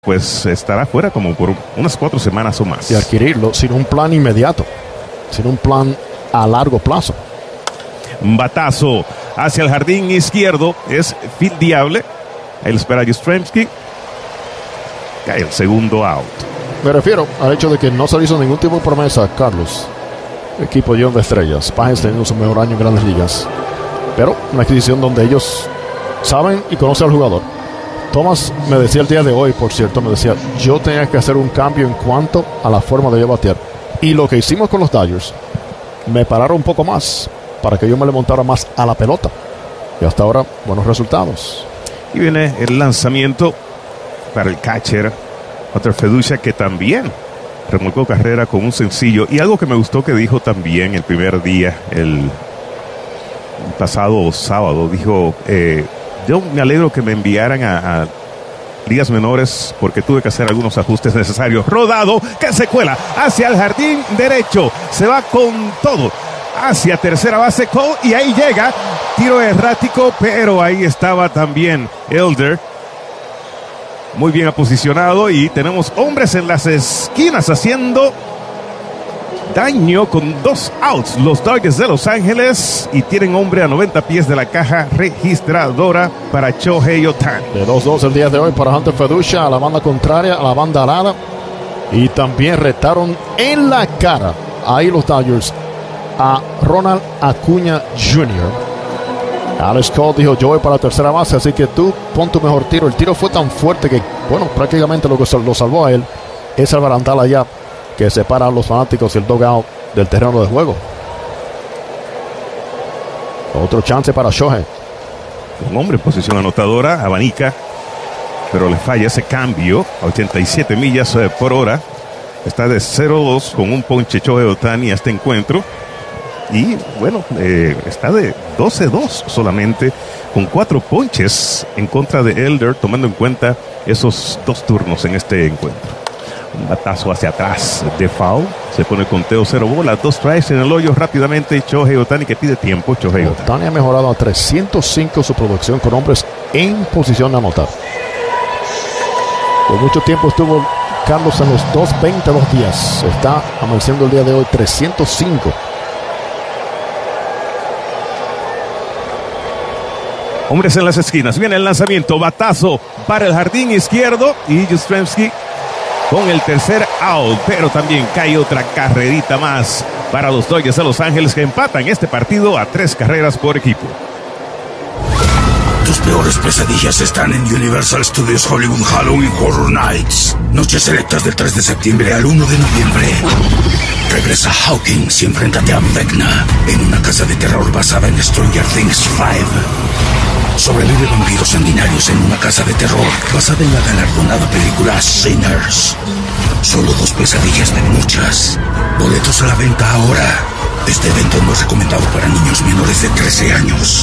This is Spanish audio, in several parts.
pues estará fuera como por unas 4 semanas o más. Y adquirirlo sin un plan inmediato, sin un plan a largo plazo. Batazo hacia el jardín izquierdo, es fildeable. Ahí lo espera Yastrzemski. Cae el segundo out. Me refiero al hecho de que no se le hizo ningún tipo de promesa, Carlos. Equipo lleno de estrellas. Páez teniendo su mejor año en Grandes Ligas. Pero una adquisición donde ellos saben y conocen al jugador. Thomas me decía el día de hoy, por cierto, me decía, yo tenía que hacer un cambio en cuanto a la forma de yo batear. Y lo que hicimos con los Dodgers, me pararon un poco más para que yo me le montara más a la pelota. Y hasta ahora, buenos resultados. Y viene el lanzamiento para el catcher Hunter Feducia, que también remolcó carrera con un sencillo. Y algo que me gustó que dijo también el primer día, el pasado sábado, dijo, yo me alegro que me enviaran a ligas menores porque tuve que hacer algunos ajustes necesarios. Rodado, que se cuela hacia el jardín derecho, se va con todo hacia tercera base, Cole, y ahí llega, tiro errático, pero ahí estaba también Elder, muy bien aposicionado, y tenemos hombres en las esquinas haciendo daño con 2 outs, los Dodgers de Los Ángeles, y tienen hombre a 90 pies de la caja registradora para Shohei Ohtani. De 2-2 el día de hoy para Hunter Feducia, a la banda contraria, a la banda alada, y también retaron en la cara, ahí los Dodgers, a Ronald Acuña Jr. Alex Cole dijo, yo voy para la tercera base, así que tú pon tu mejor tiro. El tiro fue tan fuerte que, bueno, prácticamente lo que lo salvó a él es el barandal allá que separa a los fanáticos y el dugout del terreno de juego. Otro chance para Shohei. Un hombre en posición anotadora, abanica, pero le falla ese cambio a 87 millas por hora. Está de 0-2 con un ponche Shohei Ohtani a este encuentro. Y bueno, está de 12-2 solamente, con 4 ponches en contra de Elder, tomando en cuenta esos 2 turnos en este encuentro. Un batazo hacia atrás de foul, se pone el conteo 0 bolas, 2 strikes en el hoyo rápidamente. Shohei Ohtani, que pide tiempo. Shohei Ohtani ha mejorado a 305 su producción con hombres en posición de anotar. Por mucho tiempo estuvo Carlos en los 2.20 2 días. Está amaneciendo el día de hoy 305. Hombres en las esquinas, viene el lanzamiento, batazo para el jardín izquierdo, y Yastrzemski con el tercer out, pero también cae otra carrerita más para los Dodgers de Los Ángeles, que empatan este partido a 3 carreras por equipo. Tus peores pesadillas están en Universal Studios Hollywood Halloween Horror Nights. Noches selectas del 3 de septiembre al 1 de noviembre. Regresa Hawkins y enfréntate a Vecna en una casa de terror basada en Stranger Things 5. Sobrevive vampiros sanguinarios en una casa de terror basada en la galardonada película Sinners. Solo 2 pesadillas de muchas. Boletos a la venta ahora. Este evento no es recomendado para niños menores de 13 años.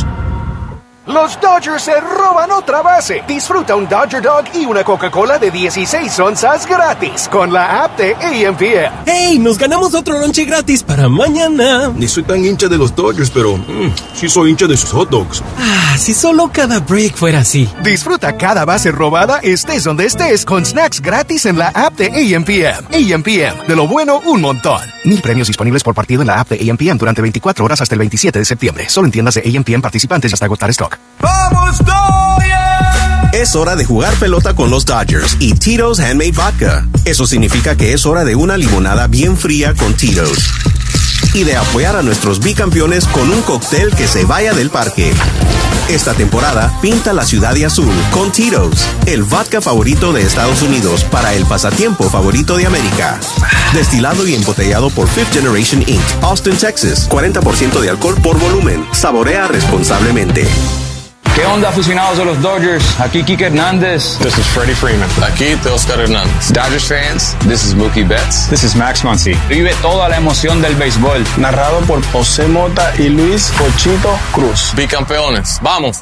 Los Dodgers se roban otra base. Disfruta un Dodger Dog y una Coca-Cola de 16 onzas gratis con la app de AMPM. ¡Hey! Nos ganamos otro lonche gratis para mañana. Ni soy tan hincha de los Dodgers, pero sí soy hincha de sus hot dogs. Si solo cada break fuera así. Disfruta cada base robada, estés donde estés, con snacks gratis en la app de AMPM. AMPM, de lo bueno, un montón. 1000 premios disponibles por partido en la app de AMPM durante 24 horas hasta el 27 de septiembre. Solo en tiendas de AMPM participantes hasta agotar stock. ¡Vamos, Dodgers! Es hora de jugar pelota con los Dodgers y Tito's Handmade Vodka. Eso significa que es hora de una limonada bien fría con Tito's. Y de apoyar a nuestros bicampeones con un cóctel que se vaya del parque. Esta temporada, pinta la ciudad de azul con Tito's, el vodka favorito de Estados Unidos para el pasatiempo favorito de América. Destilado y embotellado por Fifth Generation Inc., Austin, Texas. 40% de alcohol por volumen. Saborea responsablemente. ¿Qué onda, aficionados de los Dodgers? Aquí Kike Hernández. This is Freddie Freeman. Aquí Teoscar Hernández. Dodgers fans, this is Mookie Betts. This is Max Muncy. Vive toda la emoción del béisbol. Narrado por José Mota y Luis Pochito Cruz. Bicampeones, ¡vamos!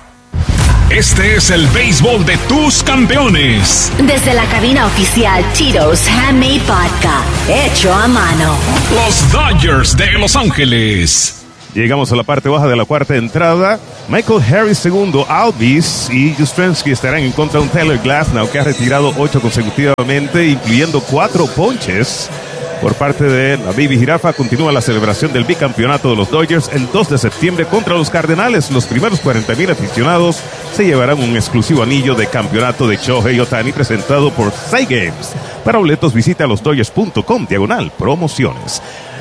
Este es el béisbol de tus campeones. Desde la cabina oficial Tito's Handmade Vodka, hecho a mano. Los Dodgers de Los Ángeles. Llegamos a la parte baja de la cuarta entrada. Michael Harris segundo, Alvis y Yastrzemski estarán en contra de un Tyler Glasnow que ha retirado 8 consecutivamente, incluyendo 4 ponches. Por parte de la Baby Jirafa, continúa la celebración del bicampeonato de los Dodgers el 2 de septiembre contra los Cardenales. Los primeros 40,000 aficionados se llevarán un exclusivo anillo de campeonato de Shohei Ohtani presentado por Cygames. Para boletos visita losdodgers.com/promociones.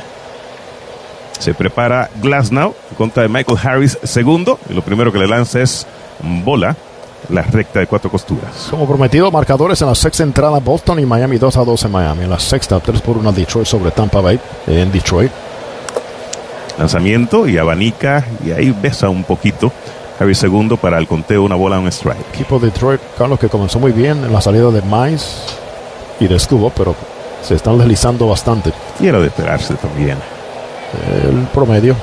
Se prepara Glasnow en contra de Michael Harris segundo, y lo primero que le lanza es bola, la recta de 4 costuras. Como prometido, marcadores en la sexta entrada, Boston y Miami 2-2 en Miami. En la sexta, 3-1 Detroit sobre Tampa Bay en Detroit. Lanzamiento y abanica, y ahí besa un poquito Harris segundo para el conteo, una bola, un strike. Equipo de Detroit, Carlos, que comenzó muy bien en la salida de Mize y de Escubo, pero se están deslizando bastante. Y era de esperarse también. El promedio.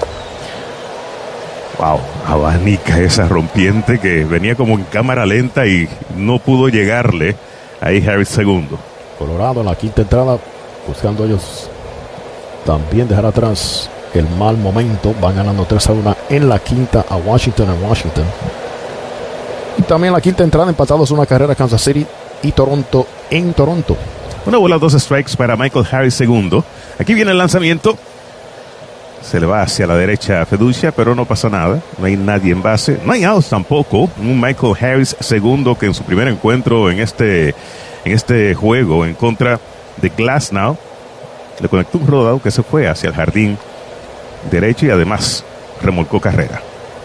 Wow, abanica esa rompiente que venía como en cámara lenta y no pudo llegarle. Ahí Harris segundo. Colorado en la quinta entrada, buscando ellos también dejar atrás el mal momento. Van ganando 3-1 en la quinta a Washington en Washington. Y también en la quinta entrada empatados una carrera Kansas City y Toronto en Toronto. Una bola, 2 strikes para Michael Harris segundo. Aquí viene el lanzamiento. Se le va hacia la derecha a Feducia, pero no pasa nada. No hay nadie en base. No hay outs tampoco. Un Michael Harris segundo que en su primer encuentro en este juego en contra de Glasnow le conectó un rodado que se fue hacia el jardín derecho y además remolcó carrera.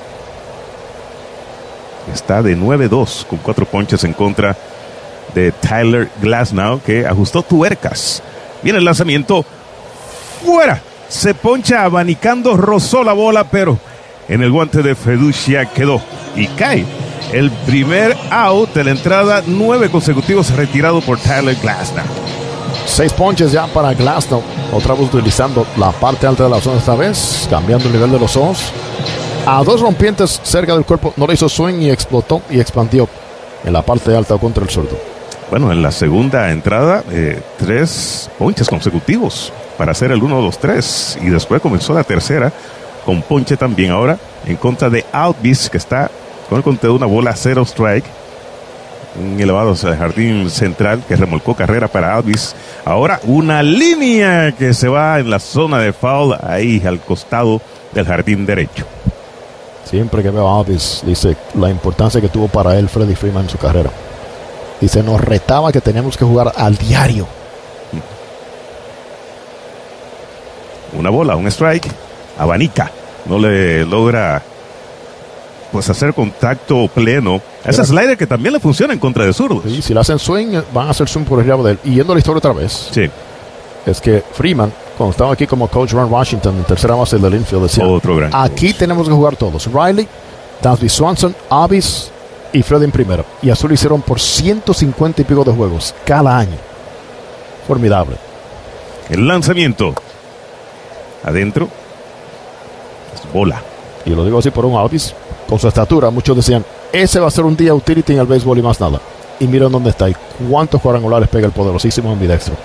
Está de 9-2 con 4 ponches en contra de Tyler Glasnow, que ajustó tuercas. Viene el lanzamiento. ¡Fuera! Se poncha abanicando, rozó la bola, pero en el guante de Feducia quedó y cae. El primer out de la entrada, 9 consecutivos retirado por Tyler Glasnow. 6 ponches ya para Glasnow. Otra vez utilizando la parte alta de la zona esta vez, cambiando el nivel de los ojos. A 2 rompientes cerca del cuerpo, no le hizo swing y explotó y expandió en la parte alta contra el zurdo. Bueno, en la segunda entrada, 3 ponches consecutivos para hacer el 1-2-3. Y después comenzó la tercera con ponche también. Ahora en contra de Alvis, que está con el conteo de una bola, 0 strike. Un elevado hacia el jardín central que remolcó carrera para Alvis. Ahora una línea que se va en la zona de foul, ahí al costado del jardín derecho. Siempre que veo a Alvis, dice la importancia que tuvo para él Freddie Freeman en su carrera. Dice, nos retaba que teníamos que jugar al diario. Una bola, un strike, abanica, no le logra pues hacer contacto pleno. Ese slider que también le funciona en contra de zurdos. Sí, si le hacen swing, van a hacer swing por el rabo de él. Y yendo a la historia otra vez, sí, es que Freeman, cuando estaba aquí como coach Ron Washington, en tercera base del infield, decía, otro gran aquí coach. Tenemos que jugar todos. Riley, Dansby Swanson, Alvis y Fred en primera. Y Azul hicieron por 150 y pico de juegos cada año. Formidable. El lanzamiento adentro es bola. Y lo digo así por un Alvis con su estatura. Muchos decían, ese va a ser un día utility en el béisbol y más nada. Y miren dónde está y cuántos cuadrangulares pega el poderosísimo ambidextro.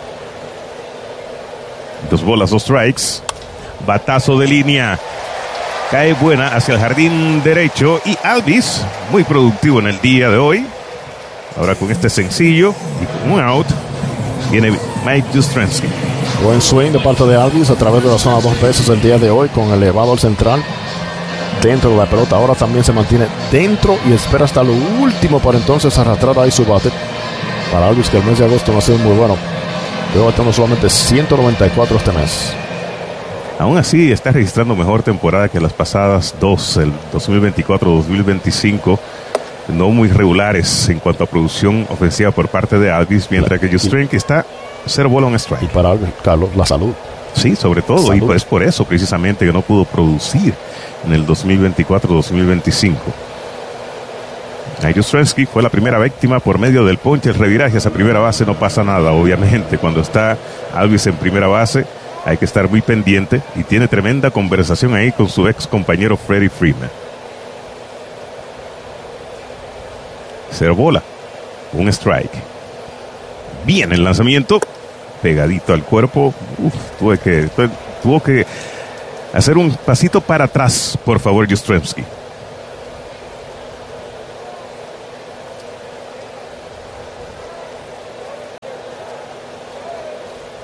2 bolas, 2 strikes. Batazo de línea. Cae buena hacia el jardín derecho. Y Alvis, muy productivo en el día de hoy. Ahora con este sencillo y con un out, viene Mike Yastrzemski. Buen swing de parte de Alvis a través de la zona 2 veces el día de hoy, con elevado al central dentro de la pelota. Ahora también se mantiene dentro y espera hasta lo último para entonces arrastrar ahí su bate. Para Alvis, que el mes de agosto no ha sido muy bueno, pero batiendo solamente 194 este mes. Aún así está registrando mejor temporada que las pasadas 2, el 2024-2025, no muy regulares en cuanto a producción ofensiva por parte de Alvis, mientras que Yastrzemski está 0 bola, 1 strike. Y para Alvis, Carlos, la salud. Sí, sobre todo, salud. Y pues por eso precisamente que no pudo producir en el 2024-2025. Yastrzemski fue la primera víctima por medio del ponche, el reviraje a esa primera base. No pasa nada, obviamente, cuando está Alvis en primera base. Hay que estar muy pendiente y tiene tremenda conversación ahí con su ex compañero Freddie Freeman. 0 bola, 1 strike. Bien el lanzamiento, pegadito al cuerpo. Tuvo que hacer un pasito para atrás, por favor, Yastrzemski.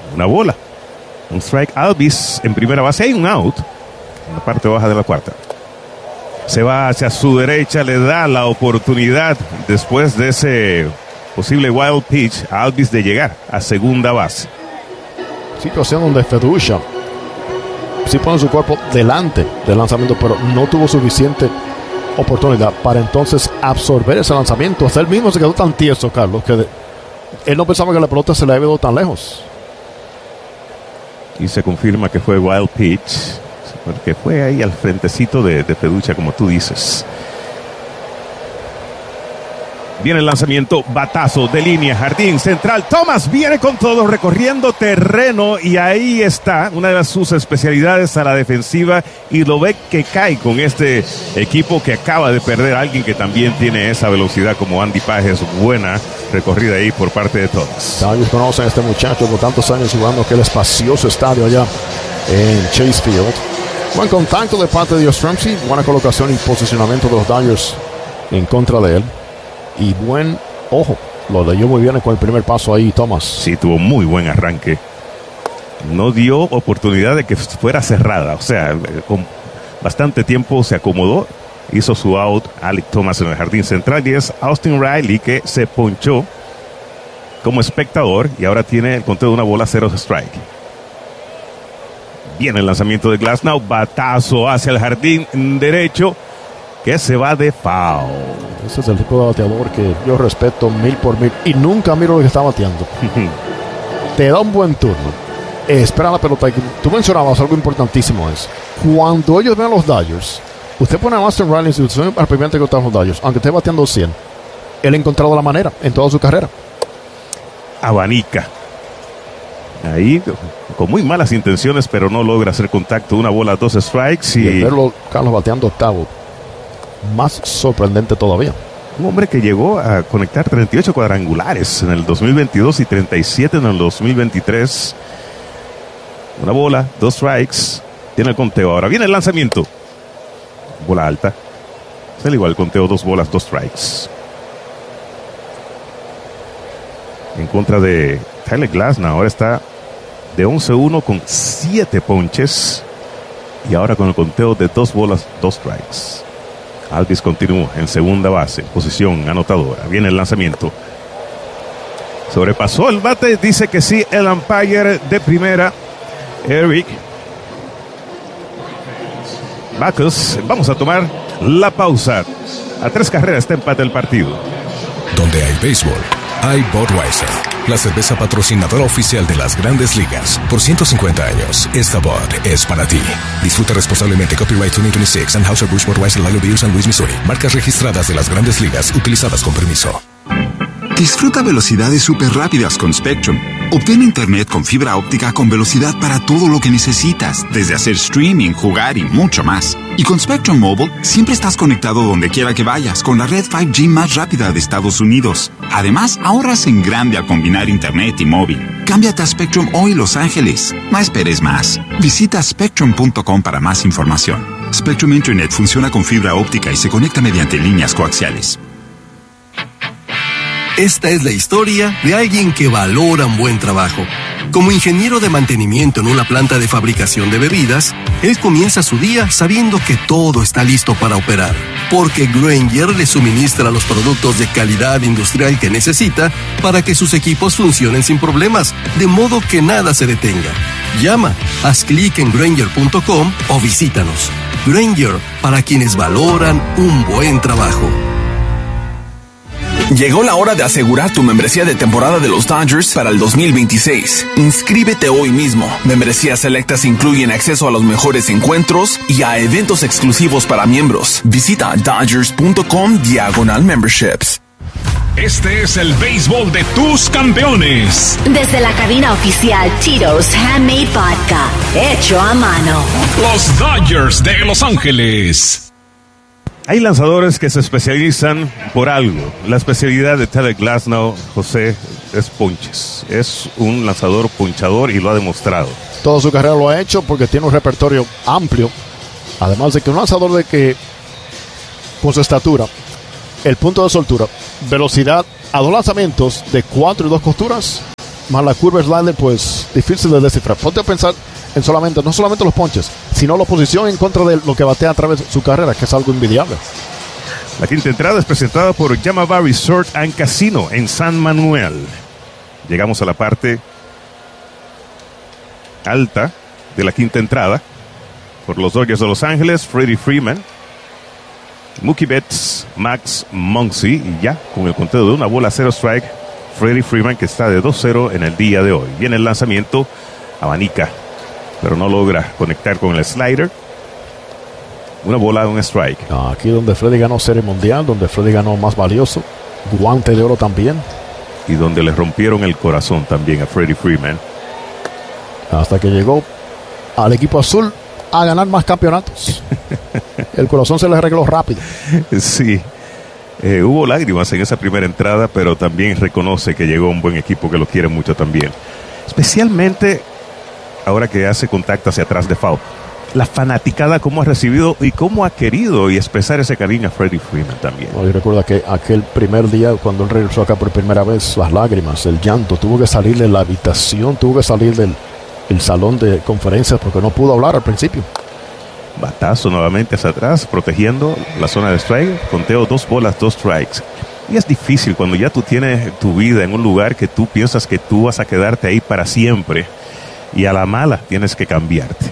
Una bola. Un strike. Albies en primera base. Hay un out en la parte baja de la cuarta. Se va hacia su derecha. Le da la oportunidad después de ese posible wild pitch a Albies de llegar a segunda base. Situación donde Feducha sí pone su cuerpo delante del lanzamiento, pero no tuvo suficiente oportunidad para entonces absorber ese lanzamiento. Hasta él mismo se quedó tan tieso, Carlos, que él no pensaba que la pelota se le había ido tan lejos. Y se confirma que fue wild pitch, porque fue ahí al frentecito de Feducha, como tú dices. Viene el lanzamiento, batazo de línea, jardín central. Thomas viene con todo, recorriendo terreno, y ahí está una de sus especialidades a la defensiva, y lo ve que cae con este equipo que acaba de perder a alguien que también tiene esa velocidad como Andy Pages. Buena recorrida ahí por parte de Thomas. Ellos conocen a este muchacho por tantos años jugando aquel espacioso estadio allá en Chase Field. Buen contacto de parte de Yastrzemski, buena colocación y posicionamiento de los Dodgers en contra de él. Y buen ojo, lo leyó muy bien con el primer paso ahí, Thomas. Sí, tuvo muy buen arranque. No dio oportunidad de que fuera cerrada. O sea, con bastante tiempo se acomodó. Hizo su out Alek Thomas en el jardín central. Y es Austin Riley que se ponchó como espectador. Y ahora tiene el conteo de una bola, 0 strike. Viene el lanzamiento de Glasnow. Batazo hacia el jardín derecho, que se va de foul. Ese es el tipo de bateador que yo respeto 1000 por 1000 y nunca miro lo que está bateando. Te da un buen turno, espera la pelota. Y tú mencionabas algo importantísimo, es cuando ellos ven a los Dodgers, usted pone a Austin Riley en situación al primer que están los Dodgers, aunque esté bateando 100, él ha encontrado la manera en toda su carrera. Abanica ahí con muy malas intenciones, pero no logra hacer contacto. Una bola, 2 strikes. Y verlo, Carlos, bateando octavo, más sorprendente todavía. Un hombre que llegó a conectar 38 cuadrangulares en el 2022 y 37 en el 2023. Una bola, 2 strikes. Tiene el conteo. Ahora viene el lanzamiento. Bola alta. Es igual el conteo, 2 bolas, 2 strikes. En contra de Tyler Glasnow. Ahora está de 11-1 con 7 ponches. Y ahora con el conteo de 2 bolas, 2 strikes. Albies continúa en segunda base, posición anotadora. Viene el lanzamiento. Sobrepasó el bate, dice que sí el umpire de primera, Eric Backus. Vamos a tomar la pausa. A 3 carreras está empate el partido. Donde hay béisbol, hay Budweiser, la cerveza patrocinadora oficial de las Grandes Ligas. Por 150 años, esta Bud es para ti. Disfruta responsablemente. Copyright 2026 Anheuser-Busch Budweiser Lager Beer San Luis, Missouri. Marcas registradas de las Grandes Ligas, utilizadas con permiso. Disfruta velocidades súper rápidas con Spectrum. Obtén internet con fibra óptica con velocidad para todo lo que necesitas, desde hacer streaming, jugar y mucho más. Y con Spectrum Mobile, siempre estás conectado donde quiera que vayas con la red 5G más rápida de Estados Unidos. Además, ahorras en grande al combinar internet y móvil. Cámbiate a Spectrum hoy, Los Ángeles. No esperes más. Visita spectrum.com para más información. Spectrum Internet funciona con fibra óptica y se conecta mediante líneas coaxiales. Esta es la historia de alguien que valora un buen trabajo. Como ingeniero de mantenimiento en una planta de fabricación de bebidas, él comienza su día sabiendo que todo está listo para operar, porque Grainger le suministra los productos de calidad industrial que necesita para que sus equipos funcionen sin problemas, de modo que nada se detenga. Llama, haz clic en Grainger.com o visítanos. Grainger, para quienes valoran un buen trabajo. Llegó la hora de asegurar tu membresía de temporada de los Dodgers para el 2026. Inscríbete hoy mismo. Membresías selectas incluyen acceso a los mejores encuentros y a eventos exclusivos para miembros. Visita Dodgers.com/memberships. Este es el béisbol de tus campeones. Desde la cabina oficial Tito's Handmade Vodka, hecho a mano. Los Dodgers de Los Ángeles. Hay lanzadores que se especializan por algo. La especialidad de Tyler Glasnow, José, es ponches. Es un lanzador ponchador y lo ha demostrado. Toda su carrera lo ha hecho porque tiene un repertorio amplio. Además de que un lanzador de que, con su estatura, el punto de soltura, velocidad a 2 lanzamientos de 4 y 2 costuras, más la curva slider, pues difícil de descifrar. Ponte a pensar en no solamente los ponches, sino la oposición en contra de lo que batea a través de su carrera, que es algo envidiable. La quinta entrada es presentada por Yamava Resort and Casino en San Manuel. Llegamos a la parte alta de la quinta entrada. Por los Dodgers de Los Ángeles, Freddie Freeman, Mookie Betts, Max Muncy, y ya con el conteo de 1-0 strike, Freddie Freeman, que está de 2-0 en el día de hoy. Viene el lanzamiento, abanica, pero no logra conectar con el slider. 1 strike. Aquí donde Freddie ganó Serie Mundial, donde Freddie ganó más valioso, guante de oro también. Y donde le rompieron el corazón también a Freddie Freeman. Hasta que llegó al equipo azul a ganar más campeonatos. El corazón se le arregló rápido. Sí. Hubo lágrimas en esa primera entrada, pero también reconoce que llegó un buen equipo que lo quiere mucho también. Especialmente ahora que hace contacto hacia atrás de foul. La fanaticada, cómo ha recibido y cómo ha querido y expresar ese cariño a Freddie Freeman también. Y recuerda que aquel primer día, cuando él regresó acá por primera vez, las lágrimas, el llanto, tuvo que salir de la habitación, tuvo que salir del salón de conferencias porque no pudo hablar al principio. Batazo nuevamente hacia atrás, protegiendo la zona de strike. Conteo 2 bolas, 2 strikes. Y es difícil cuando ya tú tienes tu vida en un lugar que tú piensas que tú vas a quedarte ahí para siempre. Y a la mala tienes que cambiarte.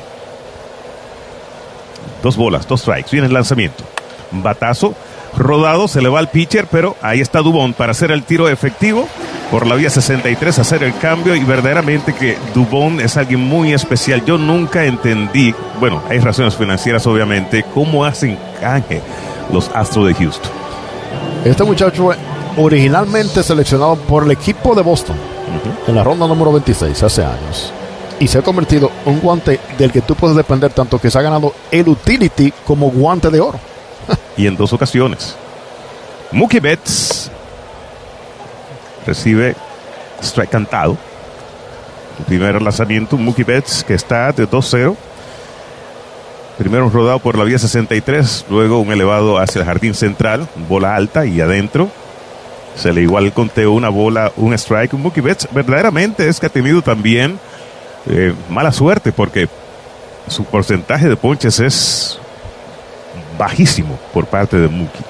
2 bolas, 2 strikes. Viene el lanzamiento. Batazo rodado, se le va al pitcher, pero ahí está Dubón para hacer el tiro efectivo. Por la vía 63 hacer el cambio, y verdaderamente que Dubón es alguien muy especial. Yo nunca entendí, bueno, hay razones financieras obviamente, cómo hacen canje los Astros de Houston. Este muchacho originalmente seleccionado por el equipo de Boston en la ronda número 26 hace años, y se ha convertido en un guante del que tú puedes depender, tanto que se ha ganado el utility como guante de oro. Y en 2 ocasiones. Mookie Betts recibe strike cantado. El primer lanzamiento, Mookie Betts, que está de 2-0. Primero un rodado por la vía 63, luego un elevado hacia el jardín central, bola alta y adentro. Se le iguala el conteo, 1 bola, 1 strike. Mookie Betts verdaderamente es que ha tenido también mala suerte, porque su porcentaje de ponches es bajísimo por parte de Mookie.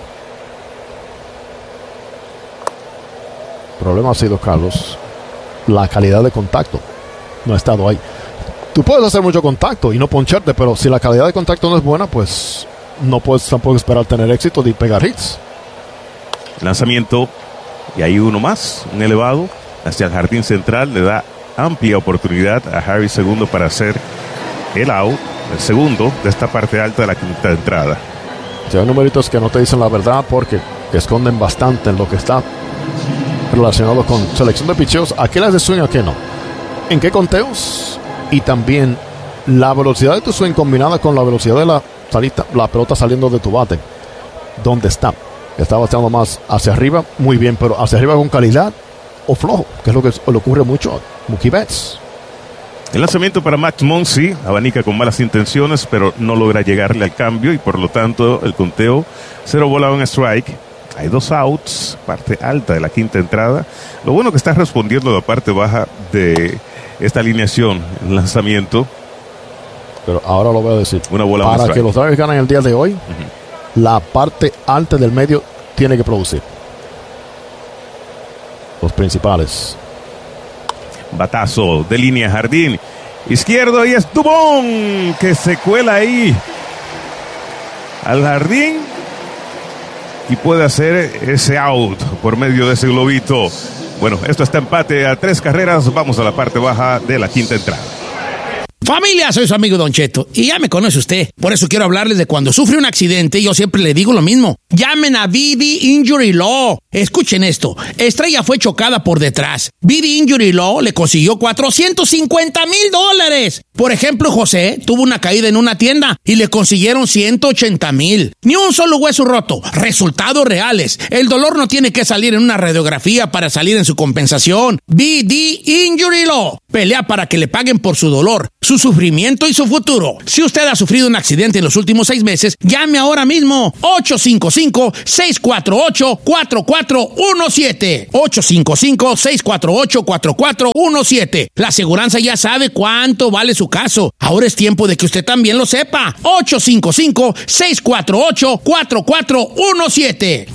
El problema ha sido, Carlos, la calidad de contacto. No ha estado ahí. Tú puedes hacer mucho contacto y no poncharte, pero si la calidad de contacto no es buena, pues no puedes tampoco esperar tener éxito de pegar hits. Lanzamiento, y ahí uno más, un elevado hacia el jardín central, le da amplia oportunidad a Harry II para hacer el out, el segundo de esta parte alta de la quinta entrada. Si hay numeritos que no te dicen la verdad porque esconden bastante en lo que está relacionado con selección de picheos, a qué las de swing, a qué no, en qué conteos, y también la velocidad de tu swing combinada con la velocidad de la pelota saliendo de tu bate. ¿Dónde está? Está bateando más hacia arriba, muy bien, pero hacia arriba con calidad o flojo, que es lo que le ocurre mucho a Mookie Betts. El lanzamiento para Max Muncy, abanica con malas intenciones, pero no logra llegarle al cambio, y por lo tanto el conteo 0 bola, 1 strike. Hay 2 outs, parte alta de la quinta entrada. Lo bueno que está respondiendo a la parte baja de esta alineación, el lanzamiento. Pero ahora lo voy a decir. 1 bola, 1 para strike. Que los Dodgers ganen el día de hoy, la parte alta del medio tiene que producir. Los principales. Batazo de línea jardín izquierdo, y es Dubón que se cuela ahí al jardín y puede hacer ese out por medio de ese globito. Bueno, esto está empate a 3 carreras. Vamos a la parte baja de la quinta entrada. Familia, soy su amigo Don Cheto y ya me conoce usted. Por eso quiero hablarles de cuando sufre un accidente. Yo siempre le digo lo mismo. Llamen a BD Injury Law. Escuchen esto. Estrella fue chocada por detrás. BD Injury Law le consiguió $450,000. Por ejemplo, José tuvo una caída en una tienda y le consiguieron $180,000. Ni un solo hueso roto. Resultados reales. El dolor no tiene que salir en una radiografía para salir en su compensación. BD Injury Law. pelea para que le paguen por su dolor, su sufrimiento y su futuro. Si usted ha sufrido un accidente en los últimos 6 meses, llame ahora mismo. 855-648-4417. 855-648-4417. La aseguranza ya sabe cuánto vale su caso. Ahora es tiempo de que usted también lo sepa. 855-648-4417.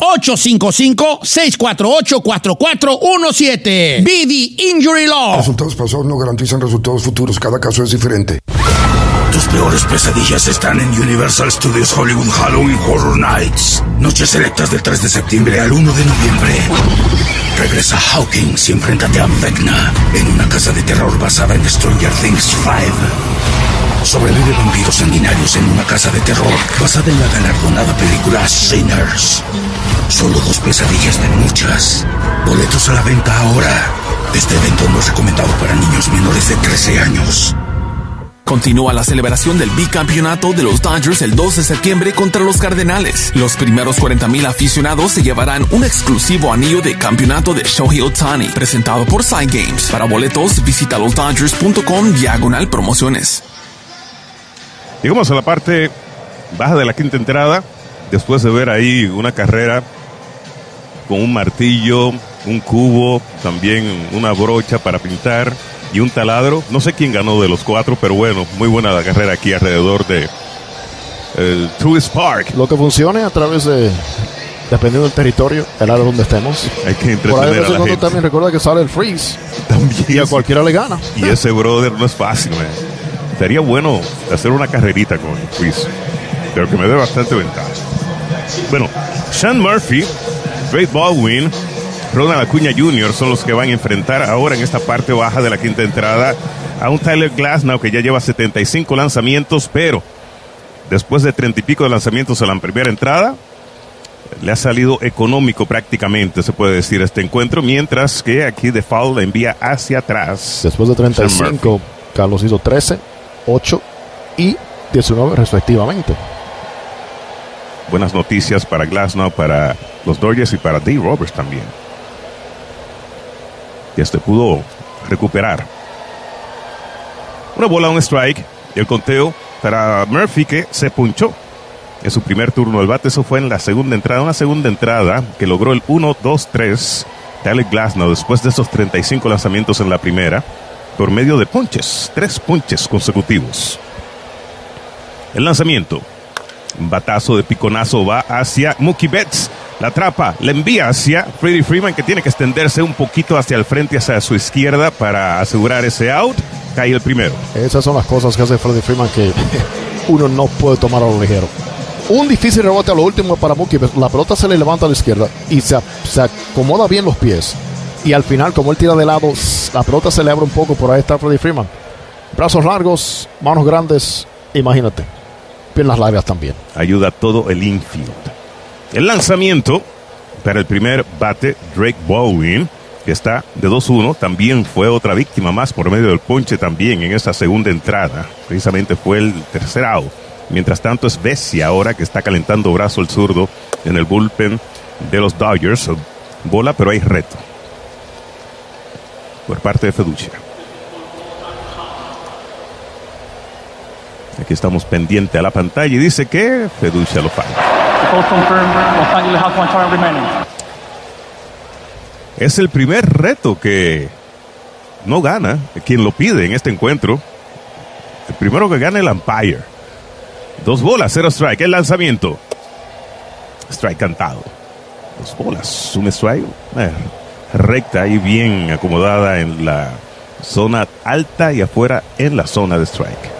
855-648-4417. BD Injury Law. Resultados pasados no garantizan resultados futuros. Cada caso es diferente. Tus peores pesadillas están en Universal Studios Hollywood Halloween Horror Nights. Noches selectas del 3 de septiembre al 1 de noviembre. Regresa Hawkins y enfréntate a Vecna en una casa de terror basada en Stranger Things 5. Sobrevive vampiros sanguinarios en una casa de terror basada en la galardonada película Sinners. Solo 2 pesadillas de muchas. Boletos a la venta ahora. Este evento no es recomendado para niños menores de 13 años. Continúa la celebración del bicampeonato de los Dodgers el 2 de septiembre contra los Cardenales. Los primeros 40,000 aficionados se llevarán un exclusivo anillo de campeonato de Shohei Ohtani, presentado por Side Games. Para boletos, visita losdodgers.com/promociones. Llegamos a la parte baja de la quinta entrada, después de ver ahí una carrera con un martillo, un cubo, también una brocha para pintar y un taladro. No sé quién ganó de los 4, pero bueno, muy buena la carrera aquí alrededor de el Truist Park. Lo que funcione a través de, dependiendo del territorio, el área donde estemos. Hay que Por ahí entretener a la gente. también recuerda que sale el freeze. También. Y a cualquiera le gana. Y ese brother no es fácil, man. Sería bueno hacer una carrerita con el freeze, pero que me dé bastante ventaja. Bueno, Sean Murphy, Trey Baldwin, Ronald Acuña Jr. son los que van a enfrentar ahora en esta parte baja de la quinta entrada a un Tyler Glasnow que ya lleva 75 lanzamientos, pero después de 30 y pico de lanzamientos en la primera entrada, le ha salido económico prácticamente, se puede decir, este encuentro, mientras que aquí The Foul la envía hacia atrás. Después de 35, Carlos hizo 13, 8 y 19 respectivamente. Buenas noticias para Glasnow, para los Dodgers y para Dave Roberts también. Y pudo recuperar. Una bola, un strike. Y el conteo para Murphy, que se punchó en su primer turno al bate. Eso fue en la segunda entrada. Una segunda entrada que logró el 1-2-3. Tyler Glasnow, después de esos 35 lanzamientos en la primera, por medio de ponches. 3 ponches consecutivos. El lanzamiento. Un batazo de piconazo va hacia Mookie Betts. La atrapa, la envía hacia Freddie Freeman, que tiene que extenderse un poquito hacia el frente, hacia su izquierda, para asegurar ese out. Cae el primero. Esas son las cosas que hace Freddie Freeman que uno no puede tomar a lo ligero. Un difícil rebote a lo último para Mookie Betts. La pelota se le levanta a la izquierda y se acomoda bien los pies. Y al final, como él tira de lado, la pelota se le abre un poco. Por ahí está Freddie Freeman. Brazos largos, manos grandes, imagínate. Piernas largas también. Ayuda todo el infield. El lanzamiento para el primer bate, Drake Baldwin, que está de 2-1, también fue otra víctima más por medio del ponche también en esa segunda entrada. Precisamente fue el tercer out. Mientras tanto es Bessie ahora que está calentando brazo el zurdo en el bullpen de los Dodgers. Bola, pero hay reto por parte de Feduccia. Aquí estamos pendiente a la pantalla y dice que Feduccia lo falla. Es el primer reto que no gana quien lo pide en este encuentro. El primero que gana el umpire. 2 bolas, 0 strike. El lanzamiento. Strike cantado. 2 bolas, un strike. Recta y bien acomodada en la zona alta y afuera en la zona de strike.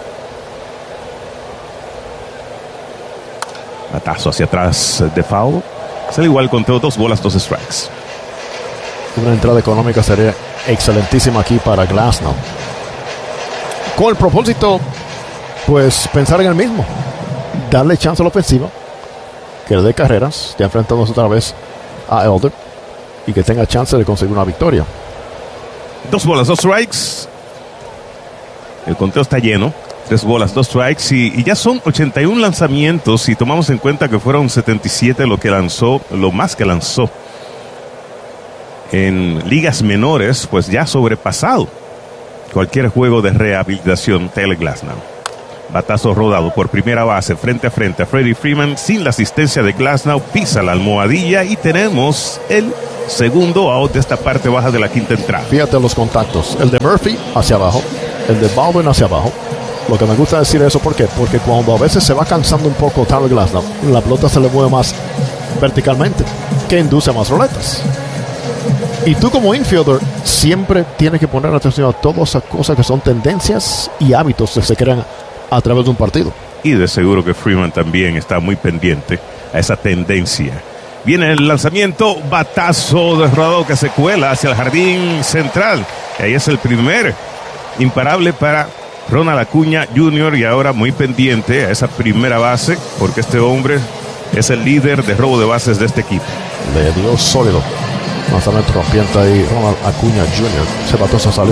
Batazo hacia atrás de foul. Sale igual el conteo, 2 bolas, 2 strikes. Una entrada económica sería excelentísima aquí para Glasnow. Con el propósito, pues, pensar en el mismo. Darle chance a la ofensiva. Que le dé carreras. Ya enfrentamos otra vez a Elder. Y que tenga chance de conseguir una victoria. 2 bolas, 2 strikes. El conteo está lleno. 3 bolas, 2 strikes y ya son 81 lanzamientos. Si tomamos en cuenta que fueron 77 lo más que lanzó en ligas menores, pues ya sobrepasado cualquier juego de rehabilitación, Tyler Glasnow. Batazo rodado por primera base, frente a frente a Freddie Freeman, sin la asistencia de Glasnow, pisa la almohadilla y tenemos el segundo out de esta parte baja de la quinta entrada. Fíjate los contactos, el de Murphy hacia abajo, el de Baldwin hacia abajo. Lo que me gusta decir eso, ¿por qué? Porque cuando a veces se va cansando un poco Tyler Glasnow, la pelota se le mueve más verticalmente, que induce más roletas. Y tú como infielder siempre tienes que poner atención a todas esas cosas que son tendencias y hábitos que se crean a través de un partido. Y de seguro que Freeman también está muy pendiente a esa tendencia. Viene el lanzamiento, batazo de rodado que se cuela hacia el jardín central. Y ahí es el primer imparable para Ronald Acuña Jr. y ahora muy pendiente a esa primera base, porque este hombre es el líder de robo de bases de este equipo. Le dio sólido. Lanzamiento rompiente ahí, Ronald Acuña Jr. Ese batazo salió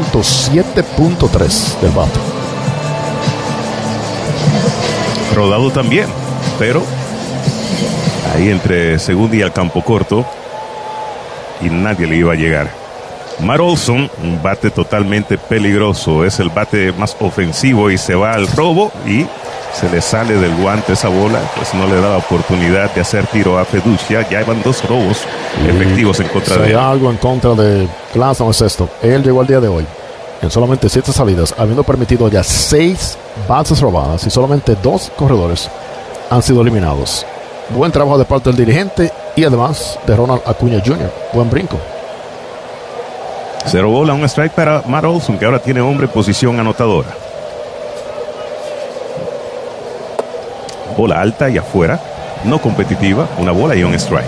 107.3 del bate. Rodado también, pero ahí entre segunda y al campo corto y nadie le iba a llegar. Matt Olson, un bate totalmente peligroso, es el bate más ofensivo y se va al robo y se le sale del guante esa bola, pues no le da la oportunidad de hacer tiro a Feducia. Ya van 2 robos efectivos en contra de él. Si hay algo en contra de Glasnow es esto: él llegó al día de hoy en solamente 7 salidas, habiendo permitido ya 6 bases robadas y solamente 2 corredores han sido eliminados. Buen trabajo de parte del dirigente y además de Ronald Acuña Jr. Buen brinco. 0 bola, 1 strike para Matt Olson, que ahora tiene hombre en posición anotadora. Bola alta y afuera, no competitiva, 1 bola y 1 strike.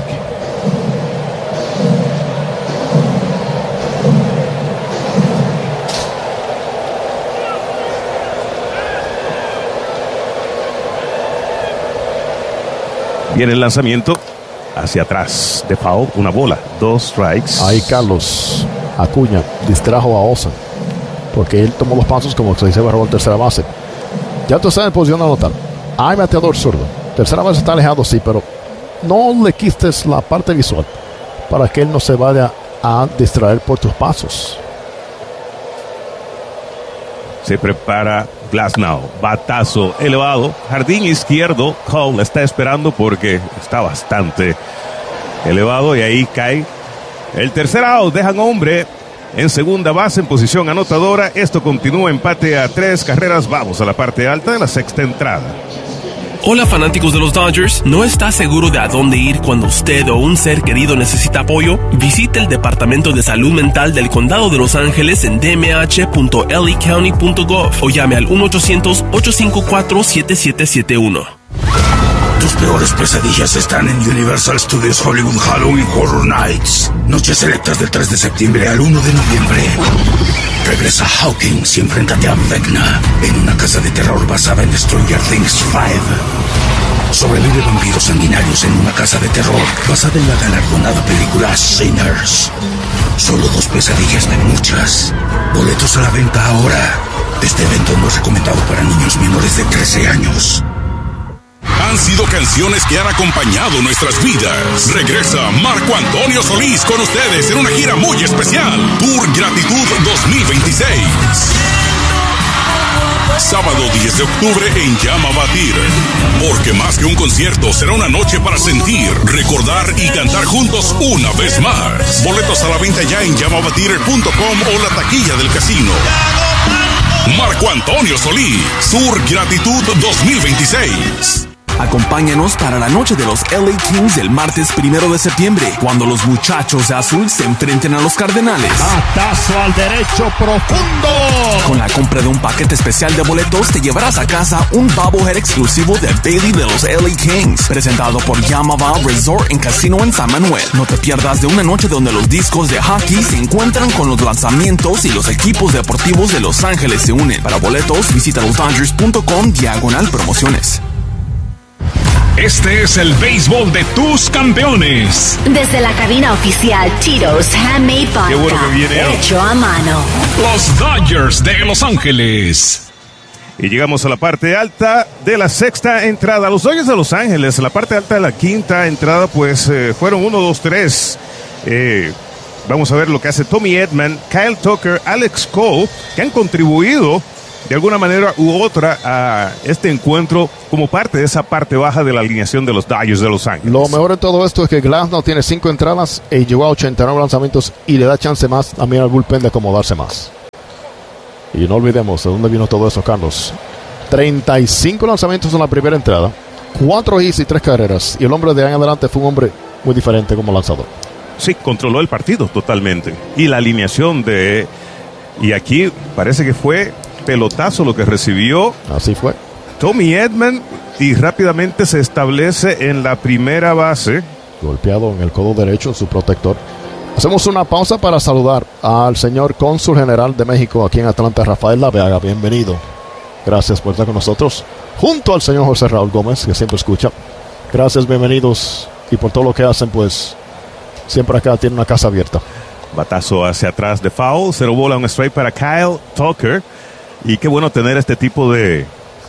Viene el lanzamiento hacia atrás de foul, 1 bola, 2 strikes. Ahí Carlos Acuña distrajo a Olson porque él tomó los pasos como se dice, bajó a tercera base. Ya tú estás en posición de anotar. Hay bateador zurdo. Tercera base está alejado, sí, pero no le quites la parte visual para que él no se vaya a distraer por tus pasos. Se prepara Glasnow, batazo elevado, jardín izquierdo. Cole está esperando porque está bastante elevado y ahí cae el tercer out. Dejan hombre en segunda base en posición anotadora. Esto continúa empate a 3 carreras. Vamos a la parte alta de la sexta entrada. Hola fanáticos de los Dodgers, ¿no está seguro de a dónde ir cuando usted o un ser querido necesita apoyo? Visite el Departamento de Salud Mental del Condado de Los Ángeles en dmh.lacounty.gov o llame al 1-800-854-7771. Tus peores pesadillas están en Universal Studios Hollywood Halloween Horror Nights. Noches selectas del 3 de septiembre al 1 de noviembre. Regresa Hawkins y enfréntate a Vecna en una casa de terror basada en Stranger Things 5. Sobrevive vampiros sanguinarios en una casa de terror basada en la galardonada película Sinners. Solo 2 pesadillas de muchas. Boletos a la venta ahora. Este evento no es recomendado para niños menores de 13 años. Han sido canciones que han acompañado nuestras vidas. Regresa Marco Antonio Solís con ustedes en una gira muy especial. Tour Gratitud 2026. Sábado 10 de octubre en Llama Batir. Porque más que un concierto, será una noche para sentir, recordar y cantar juntos una vez más. Boletos a la venta ya en llamabatir.com o la taquilla del casino. Marco Antonio Solís, Tour Gratitud 2026. Acompáñanos para la noche de los LA Kings el martes 1 de septiembre, cuando los muchachos de azul se enfrenten a los Cardenales. Batazo al derecho profundo. Con la compra de un paquete especial de boletos, te llevarás a casa un bobblehead exclusivo de Bailey de los LA Kings, presentado por Yamava Resort en Casino en San Manuel. No te pierdas de una noche donde los discos de hockey se encuentran con los lanzamientos y los equipos deportivos de Los Ángeles se unen. Para boletos, visita losdodgers.com/promociones. Este es el béisbol de tus campeones. Desde la cabina oficial Tito's Handmade Vodka. Qué bueno que viene hecho a mano. Los Dodgers de Los Ángeles. Y llegamos a la parte alta de la sexta entrada. Los Dodgers de Los Ángeles, la parte alta de la quinta entrada, pues fueron 1, 2, 3. Vamos a ver lo que hace Tommy Edman, Kyle Tucker, Alex Cole, que han contribuido de alguna manera u otra a este encuentro como parte de esa parte baja de la alineación de los Dodgers de Los Ángeles. Lo mejor de todo esto es que Glasnow tiene 5 entradas y llegó a 89 lanzamientos y le da chance más también al bullpen de acomodarse más. Y no olvidemos de dónde vino todo eso, Carlos. 35 lanzamientos en la primera entrada, 4 hits y 3 carreras. Y el hombre de ahí en adelante fue un hombre muy diferente como lanzador. Sí, controló el partido totalmente. Y la alineación de... Y aquí parece que fue pelotazo lo que recibió. Así fue. Tommy Edman, y rápidamente se establece en la primera base. Golpeado en el codo derecho, su protector. Hacemos una pausa para saludar al señor cónsul general de México aquí en Atlanta, Rafael Laveaga. Bienvenido. Gracias por estar con nosotros. Junto al señor José Raúl Gómez, que siempre escucha. Gracias, bienvenidos. Y por todo lo que hacen, pues siempre acá tiene una casa abierta. Batazo hacia atrás de foul. 0 bola, un strike para Kyle Tucker. Y qué bueno tener este tipo de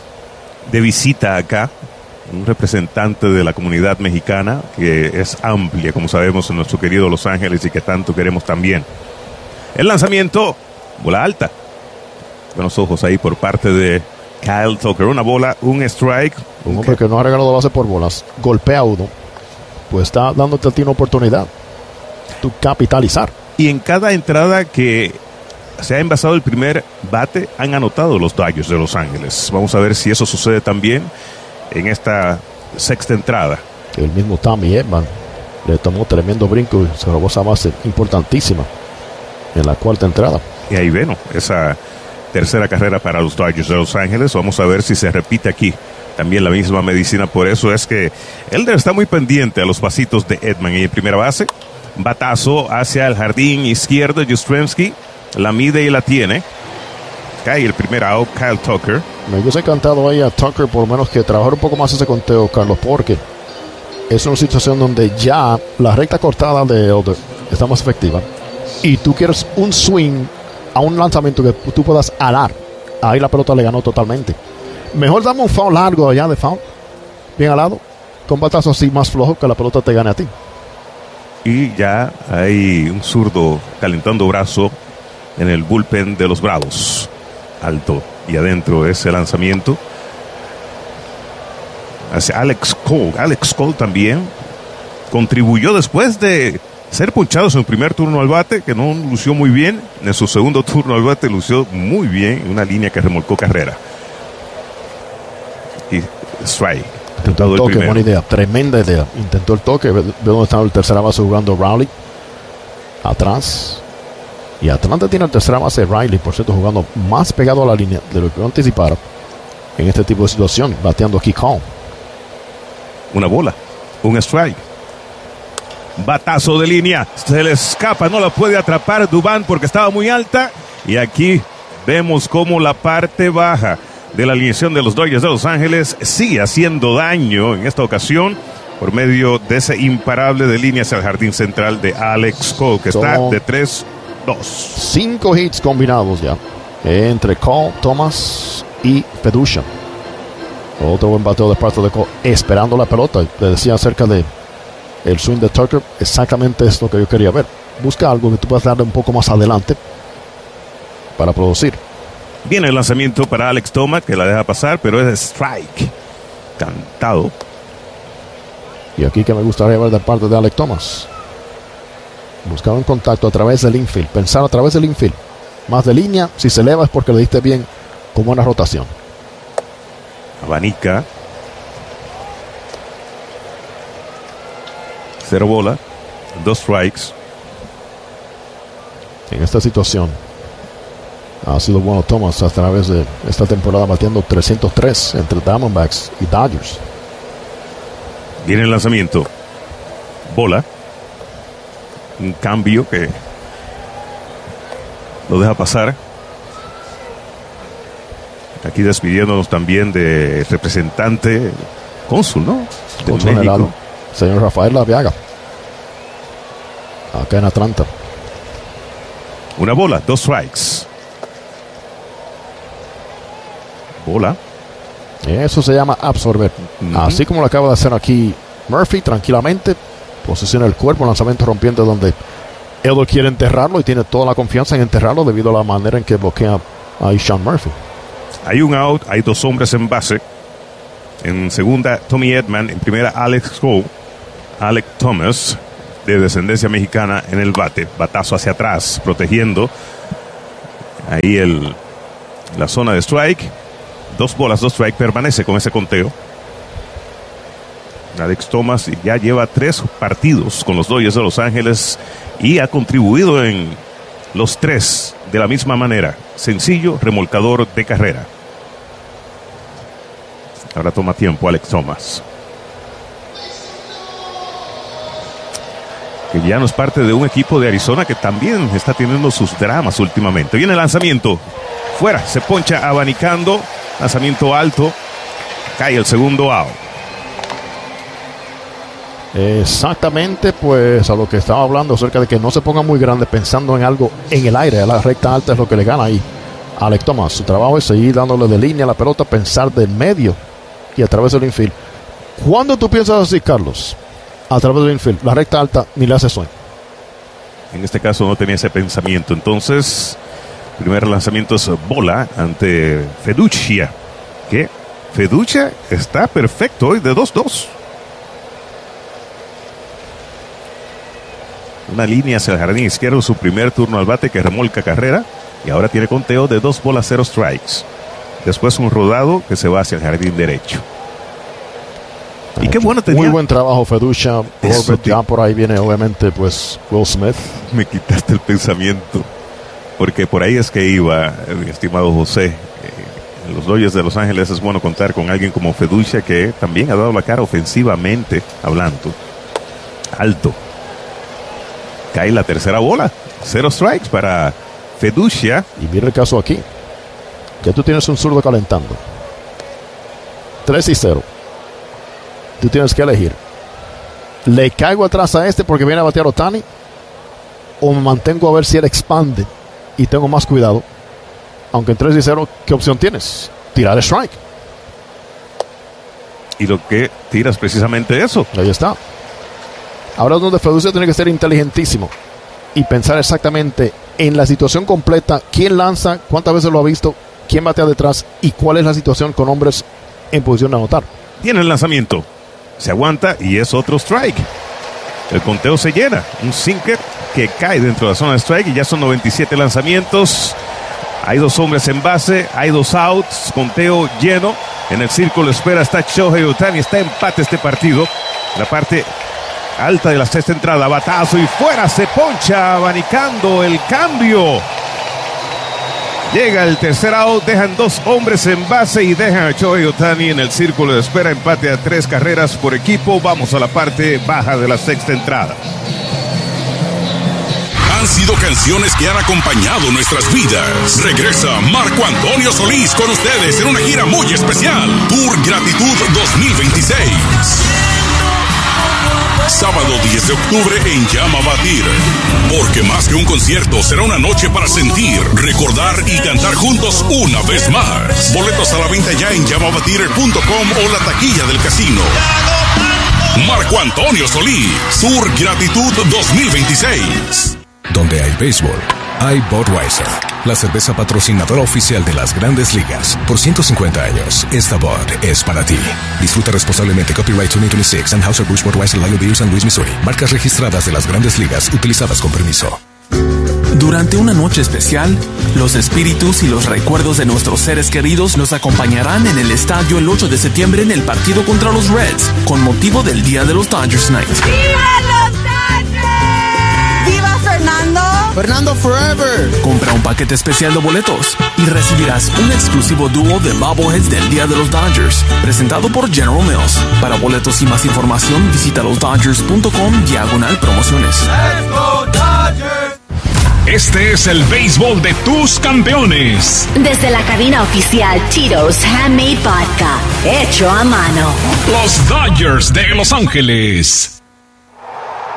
visita acá. Un representante de la comunidad mexicana que es amplia, como sabemos, en nuestro querido Los Ángeles y que tanto queremos también. El lanzamiento, bola alta. Buenos ojos ahí por parte de Kyle Tucker. Una bola, un strike. Un hombre que no ha regalado base por bolas. Golpea uno. Pues está dándote a ti una oportunidad. Tu capitalizar. Y en cada entrada que se ha envasado el primer bate, han anotado los Dodgers de Los Ángeles. Vamos a ver si eso sucede también en esta sexta entrada. El mismo Tommy Edman le tomó tremendo brinco y se robó esa base importantísima en la cuarta entrada. Y ahí ven, esa tercera carrera para los Dodgers de Los Ángeles. Vamos a ver si se repite aquí también la misma medicina. Por eso es que Elder está muy pendiente a los pasitos de Edman. Y en primera base, batazo hacia el jardín izquierdo. Yastrzemski la mide y la tiene. Cae el primer out, Kyle Tucker. Me hubiese encantado ahí a Tucker por lo menos que trabajar un poco más ese conteo, Carlos, porque es una situación donde ya la recta cortada de Elder está más efectiva y tú quieres un swing a un lanzamiento que tú puedas alar. Ahí la pelota le ganó totalmente. Mejor dame un foul largo allá de foul, bien alado, con batazo así más flojo que la pelota te gane a ti. Y ya hay un zurdo calentando brazo en el bullpen de los Bravos. Alto y adentro ese lanzamiento hacia Alex Cole. Alex Cole también contribuyó después de ser punchado en su primer turno al bate, que no lució muy bien. En su segundo turno al bate lució muy bien, una línea que remolcó carrera. Y strike. Intentó el toque, buena idea, tremenda idea. Intentó el toque, ve dónde está el tercera base jugando Rowley. Atrás. Y Atlanta tiene el tercera base Riley, por cierto, jugando más pegado a la línea de lo que anticipara en este tipo de situación, bateando aquí Cole. Una bola, un strike. Batazo de línea, se le escapa, no la puede atrapar Dubán porque estaba muy alta. Y aquí vemos cómo la parte baja de la alineación de los Dodgers de Los Ángeles sigue haciendo daño en esta ocasión por medio de ese imparable de línea hacia el jardín central de Alex Cole, que está de 3-2. 5 hits combinados ya entre Cole, Thomas y Pedusha. Otro buen bateo de parte de Cole, esperando la pelota. Le decía acerca de el swing de Tucker, exactamente esto que yo quería ver. Busca algo que tú puedas darle un poco más adelante para producir. Viene el lanzamiento para Alex Thomas, que la deja pasar, pero es strike. Cantado. Y aquí que me gustaría ver de parte de Alex Thomas. Buscar un contacto a través del infield. Pensar a través del infield. Más de línea. Si se eleva es porque le diste bien con buena rotación. Abanica. 0 bola. 2 strikes. En esta situación ha sido bueno Thomas a través de esta temporada, batiendo 303 entre Diamondbacks y Dodgers. Viene el lanzamiento. Bola. Un cambio que lo deja pasar. Aquí despidiéndonos también de representante cónsul, ¿no? De México. General, señor Rafael Laveaga, acá en Atlanta. Una bola, 2 strikes. Bola. Eso se llama absorber. Así como lo acaba de hacer aquí Murphy, tranquilamente posiciona el cuerpo, lanzamiento rompiente donde Elder quiere enterrarlo y tiene toda la confianza en enterrarlo debido a la manera en que bloquea a Sean Murphy. Hay un out, hay 2 hombres en base. En segunda, Tommy Edman. En primera, Alex Cole. Alec Thomas, de descendencia mexicana, en el bate. Batazo hacia atrás, protegiendo ahí la zona de strike. 2 bolas, 2 strike. Permanece con ese conteo. Alex Thomas ya lleva 3 partidos con los Dodgers de Los Ángeles y ha contribuido en los 3 de la misma manera. Sencillo, remolcador de carrera. Ahora toma tiempo Alex Thomas, que ya no es parte de un equipo de Arizona que también está teniendo sus dramas últimamente. Viene el lanzamiento, fuera, se poncha abanicando, lanzamiento alto, cae el segundo out. Exactamente, pues a lo que estaba hablando acerca de que no se ponga muy grande pensando en algo en el aire. A la recta alta es lo que le gana ahí a Alex Thomas. Su trabajo es seguir dándole de línea a la pelota, pensar del medio y a través del infield. ¿Cuándo tú piensas así, Carlos? A través del infield, la recta alta ni le hace swing. En este caso no tenía ese pensamiento. Entonces, el primer lanzamiento es bola ante Feduccia. Que Feduccia está perfecto hoy de 2-2. Una línea hacia el jardín izquierdo, su primer turno al bate que remolca carrera. Y ahora tiene conteo de 2 bolas, 0 strikes. Después un rodado que se va hacia el jardín derecho. Y qué bueno tenía. Muy buen trabajo, Feduccia. Ya por ahí viene, obviamente, pues Will Smith. Me quitaste el pensamiento, porque por ahí es que iba, mi estimado José. En los Dodgers de Los Ángeles es bueno contar con alguien como Feduccia, que también ha dado la cara ofensivamente hablando. Alto. Cae la tercera bola. 0 strikes para Feduccia. Y mira el caso aquí, que tú tienes un zurdo calentando. 3-0. Tú tienes que elegir. ¿Le caigo atrás a este porque viene a batear Ohtani? ¿O me mantengo a ver si él expande y tengo más cuidado? Aunque en 3-0, ¿qué opción tienes? Tirar el strike. Y lo que tiras precisamente eso. Ahí está. Ahora es donde Feduccia tiene que ser inteligentísimo y pensar exactamente en la situación completa. ¿Quién lanza? ¿Cuántas veces lo ha visto? ¿Quién batea detrás? ¿Y cuál es la situación con hombres en posición de anotar? Tiene el lanzamiento. Se aguanta y es otro strike. El conteo se llena. Un sinker que cae dentro de la zona de strike y ya son 97 lanzamientos. Hay 2 hombres en base, hay 2 outs, conteo lleno. En el círculo espera está Shohei Ohtani. Está empate este partido. La parte alta de la 6ª entrada, batazo y fuera, se poncha abanicando el cambio. Llega el tercer out, dejan 2 hombres en base y dejan a Shohei Ohtani en el círculo de espera. Empate a 3 carreras por equipo. Vamos a la parte baja de la 6ª entrada. Han sido canciones que han acompañado nuestras vidas. Regresa Marco Antonio Solís con ustedes en una gira muy especial. Tour Gratitud 2026. Sábado 10 de octubre en Llama Batir. Porque más que un concierto, será una noche para sentir, recordar y cantar juntos una vez más. Boletos a la venta ya en llamabatir.com o la taquilla del casino. Marco Antonio Solís, Tour Gratitud 2026. Donde hay béisbol, hay Budweiser, la cerveza patrocinadora oficial de las Grandes Ligas. Por 150 años, esta Bud es para ti. Disfruta responsablemente. Copyright 2026, Anheuser-Busch, Budweiser, Lager Beer, San Luis, Missouri. Marcas registradas de las Grandes Ligas, utilizadas con permiso. Durante una noche especial, los espíritus y los recuerdos de nuestros seres queridos nos acompañarán en el estadio el 8 de septiembre en el partido contra los Reds, con motivo del Día de los Dodgers Night. ¡Viva los Dodgers! ¡Viva Fernando! ¡Fernando Forever! Compra un paquete especial de boletos y recibirás un exclusivo dúo de bobbleheads del Día de los Dodgers, presentado por General Mills. Para boletos y más información, visita losdodgers.com/promociones. ¡Let's go Dodgers! Este es el béisbol de tus campeones. Desde la cabina oficial Tito's Handmade Vodka, hecho a mano. Los Dodgers de Los Ángeles.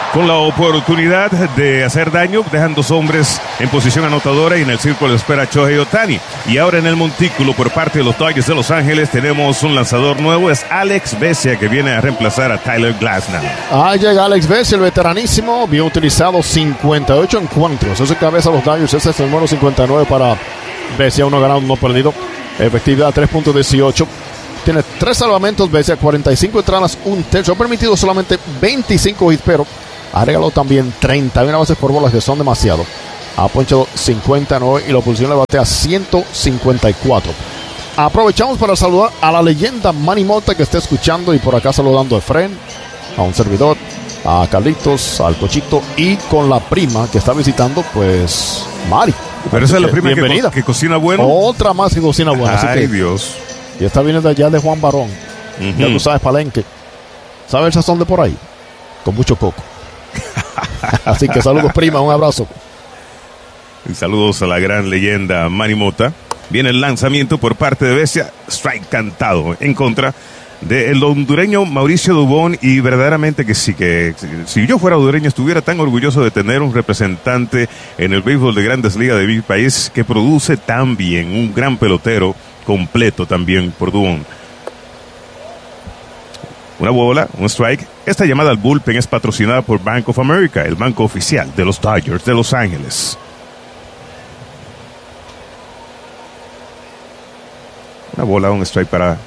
con la oportunidad de hacer daño. Dejan dos hombres en posición anotadora y en el círculo espera Shohei Ohtani. Y ahora en el montículo por parte de los Dodgers de Los Ángeles tenemos un lanzador nuevo. Es Alex Vesia, que viene a reemplazar a Tyler Glasnow. Ahí llega Alex Vesia, el veteranísimo. Bien utilizado 58 encuentros. Eso cabeza los Dodgers. Ese es el número 59 para Vesia. 1 ganado, 1 perdido. Efectividad 3.18. Tiene 3 salvamentos Vesia, 45 entradas, 1 tercio. Ha permitido solamente 25 hits, pero ha regalado también 31 bases por bolas, que son demasiado. Ha ponchado 59 y la oposición le batea 154. Aprovechamos para saludar a la leyenda Manny Mota, que está escuchando, y por acá saludando a Efren, a un servidor, a Carlitos, al Cochito, y con la prima que está visitando, pues, Mari. Pero esa es la prima que cocina bueno. Otra más que cocina bueno. Ay, así que, Dios. Y esta viene de allá de Juan Barón. Ya tú sabes, Palenque. ¿Sabes el sazón de por ahí? Con mucho coco. Así que saludos, prima, un abrazo. Y saludos a la gran leyenda Manny Mota. Viene el lanzamiento por parte de Vesia. Strike cantado en contra del hondureño Mauricio Dubón. Y verdaderamente que sí, que si yo fuera hondureño estuviera tan orgulloso de tener un representante en el béisbol de Grandes Ligas de mi país que produce tan bien, un gran pelotero completo también por Dubón. Una bola, un strike. Esta llamada al bullpen es patrocinada por Bank of America, el banco oficial de los Dodgers de Los Ángeles. Una bola, un strike para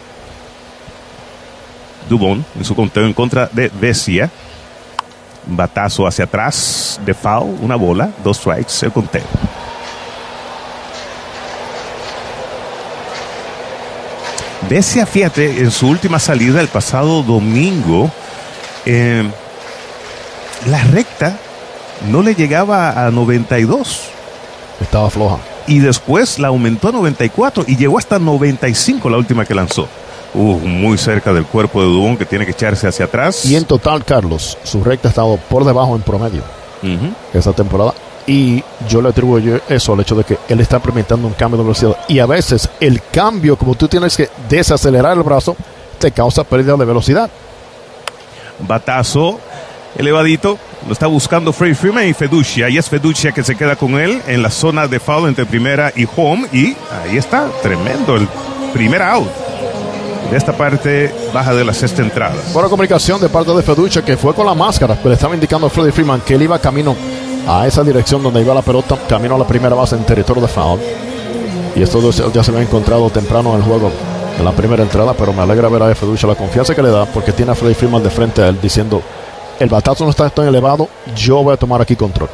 Dubón en su conteo en contra de Vesia. Batazo hacia atrás de foul, una bola, 2 strikes, el conteo. Vesia, fíjate, en su última salida el pasado domingo, la recta no le llegaba a 92. Estaba floja. Y después la aumentó a 94 y llegó hasta 95 la última que lanzó. Muy cerca del cuerpo de Dubón, que tiene que echarse hacia atrás. Y en total, Carlos, su recta ha estado por debajo en promedio esta temporada. Y yo le atribuyo eso al hecho de que él está implementando un cambio de velocidad. Y a veces el cambio, como tú tienes que desacelerar el brazo, te causa pérdida de velocidad. Batazo elevadito. Lo está buscando Freddie Freeman y Feducia. Y es Feducia que se queda con él en la zona de foul entre primera y home. Y ahí está, tremendo el primer out de esta parte baja de la sexta entrada. Buena comunicación de parte de Feducia, que fue con la máscara, pero le estaba indicando a Freddie Freeman que él iba camino a esa dirección donde iba la pelota, camino a la primera base en territorio de foul. Y estos ya se habían encontrado temprano en el juego, en la primera entrada, pero me alegra ver a Feducia la confianza que le da, porque tiene a Freddie Freeman de frente a él diciendo: el batazo no está tan elevado, yo voy a tomar aquí control.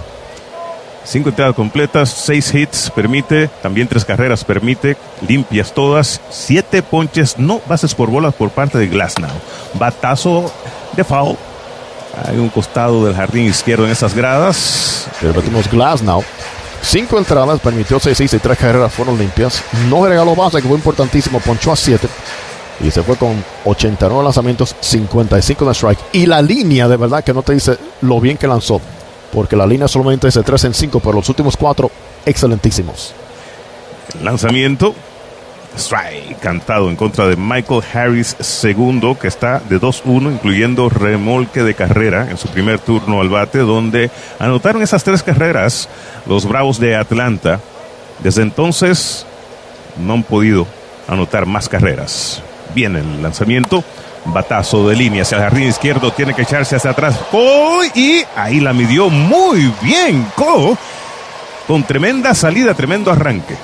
5 entradas completas, 6 hits permite, también 3 carreras permite, limpias todas, 7 ponches, no bases por bolas por parte de Glasnow. Batazo de foul. Hay un costado del jardín izquierdo en esas gradas. Repetimos, Glasnow, 5 entradas, permitió 6 hits y 3 carreras fueron limpias. No regaló base, que fue importantísimo, ponchó a 7. Y se fue con 89 lanzamientos, 55 de strike. Y la línea, de verdad, que no te dice lo bien que lanzó, porque la línea solamente dice 3 en 5, pero los últimos 4, excelentísimos. El lanzamiento, strike, cantado en contra de Michael Harris II, que está de 2-1, incluyendo remolque de carrera en su primer turno al bate, donde anotaron esas 3 carreras los Bravos de Atlanta. Desde entonces no han podido anotar más carreras. Viene el lanzamiento, batazo de línea hacia el jardín izquierdo, tiene que echarse hacia atrás. Y ahí la midió muy bien Cole, con tremenda salida, tremendo arranque.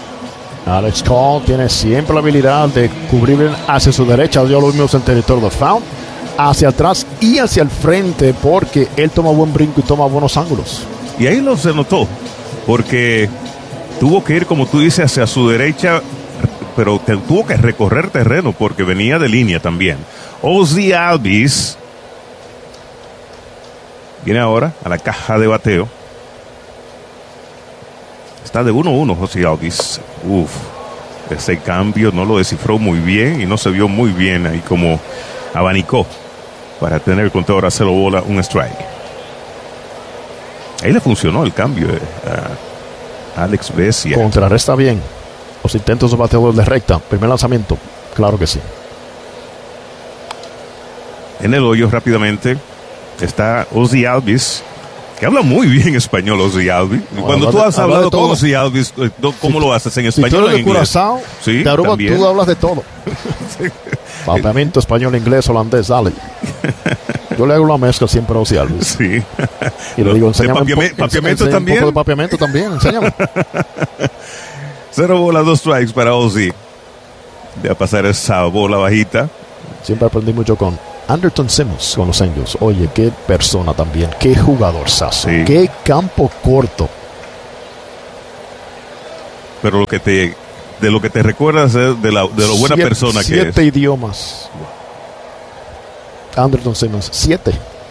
Alex Cole tiene siempre la habilidad de cubrir hacia su derecha. Ya lo vimos en territorio de foul, hacia atrás y hacia el frente, porque él toma buen brinco y toma buenos ángulos. Y ahí lo se notó, porque tuvo que ir, como tú dices, hacia su derecha, pero tuvo que recorrer terreno porque venía de línea también. Ozzy Albies viene ahora a la caja de bateo. Está de 1-1 Ozzy Albies. Ese cambio no lo descifró muy bien y no se vio muy bien ahí como abanicó para tener el conteo. Ahora 0 bola, un strike. Ahí le funcionó el cambio a Alex Vesia. Contrarresta bien los intentos de bateador de recta. Primer lanzamiento, claro que sí. En el hoyo rápidamente está Ozzy Albies, que habla muy bien español, Ozzy Albies. Cuando tú has hablado con Ozzy Albies, ¿cómo lo haces? ¿En español o en inglés? Curazao, Sí, de Aruba, también. tú hablas de todo. Papiamento, español, inglés, holandés, dale. Yo le hago una mezcla siempre a Ozzy Albies. Sí. Y le digo, enséñame papiamento también. un poco de papiamento también, enséñame. 0 bolas, 2 strikes para Ozzy. Deja pasar esa bola bajita. Siempre aprendí mucho con Anderson Simmons con los Angels. Oye, qué persona también, qué jugador sazo, Sí. qué campo corto. Pero de lo que te recuerdas es de lo buena persona que es. 7 idiomas. Anderson Simmons, 7.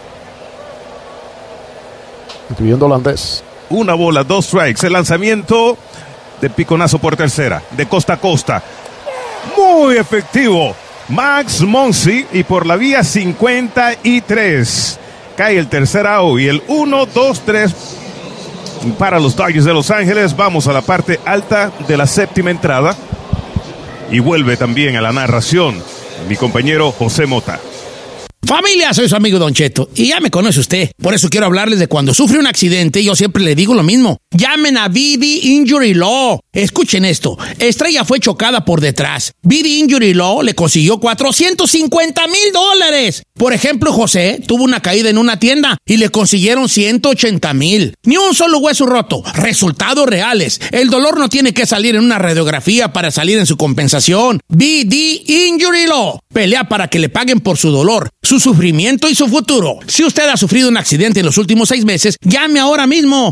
Incluyendo holandés. 1 bola, 2 strikes. El lanzamiento de piconazo por tercera, de costa a costa. Muy efectivo. Max Muncy, y por la vía 53. Cae el tercer out y el 1-2-3 para los Dodgers de Los Ángeles. Vamos a la parte alta de la séptima entrada. Y vuelve también a la narración mi compañero José Mota. Familia, soy su amigo Don Cheto y ya me conoce usted. Por eso quiero hablarles de cuando sufre un accidente. Yo siempre le digo lo mismo. Llamen a BD Injury Law. Escuchen esto. Estrella fue chocada por detrás. BD Injury Law le consiguió $450,000. Por ejemplo, José tuvo una caída en una tienda y le consiguieron $180,000. Ni un solo hueso roto. Resultados reales. El dolor no tiene que salir en una radiografía para salir en su compensación. BD Injury Law. Pelea para que le paguen por su dolor, su sufrimiento y su futuro. Si usted ha sufrido un accidente en los últimos 6 meses, llame ahora mismo.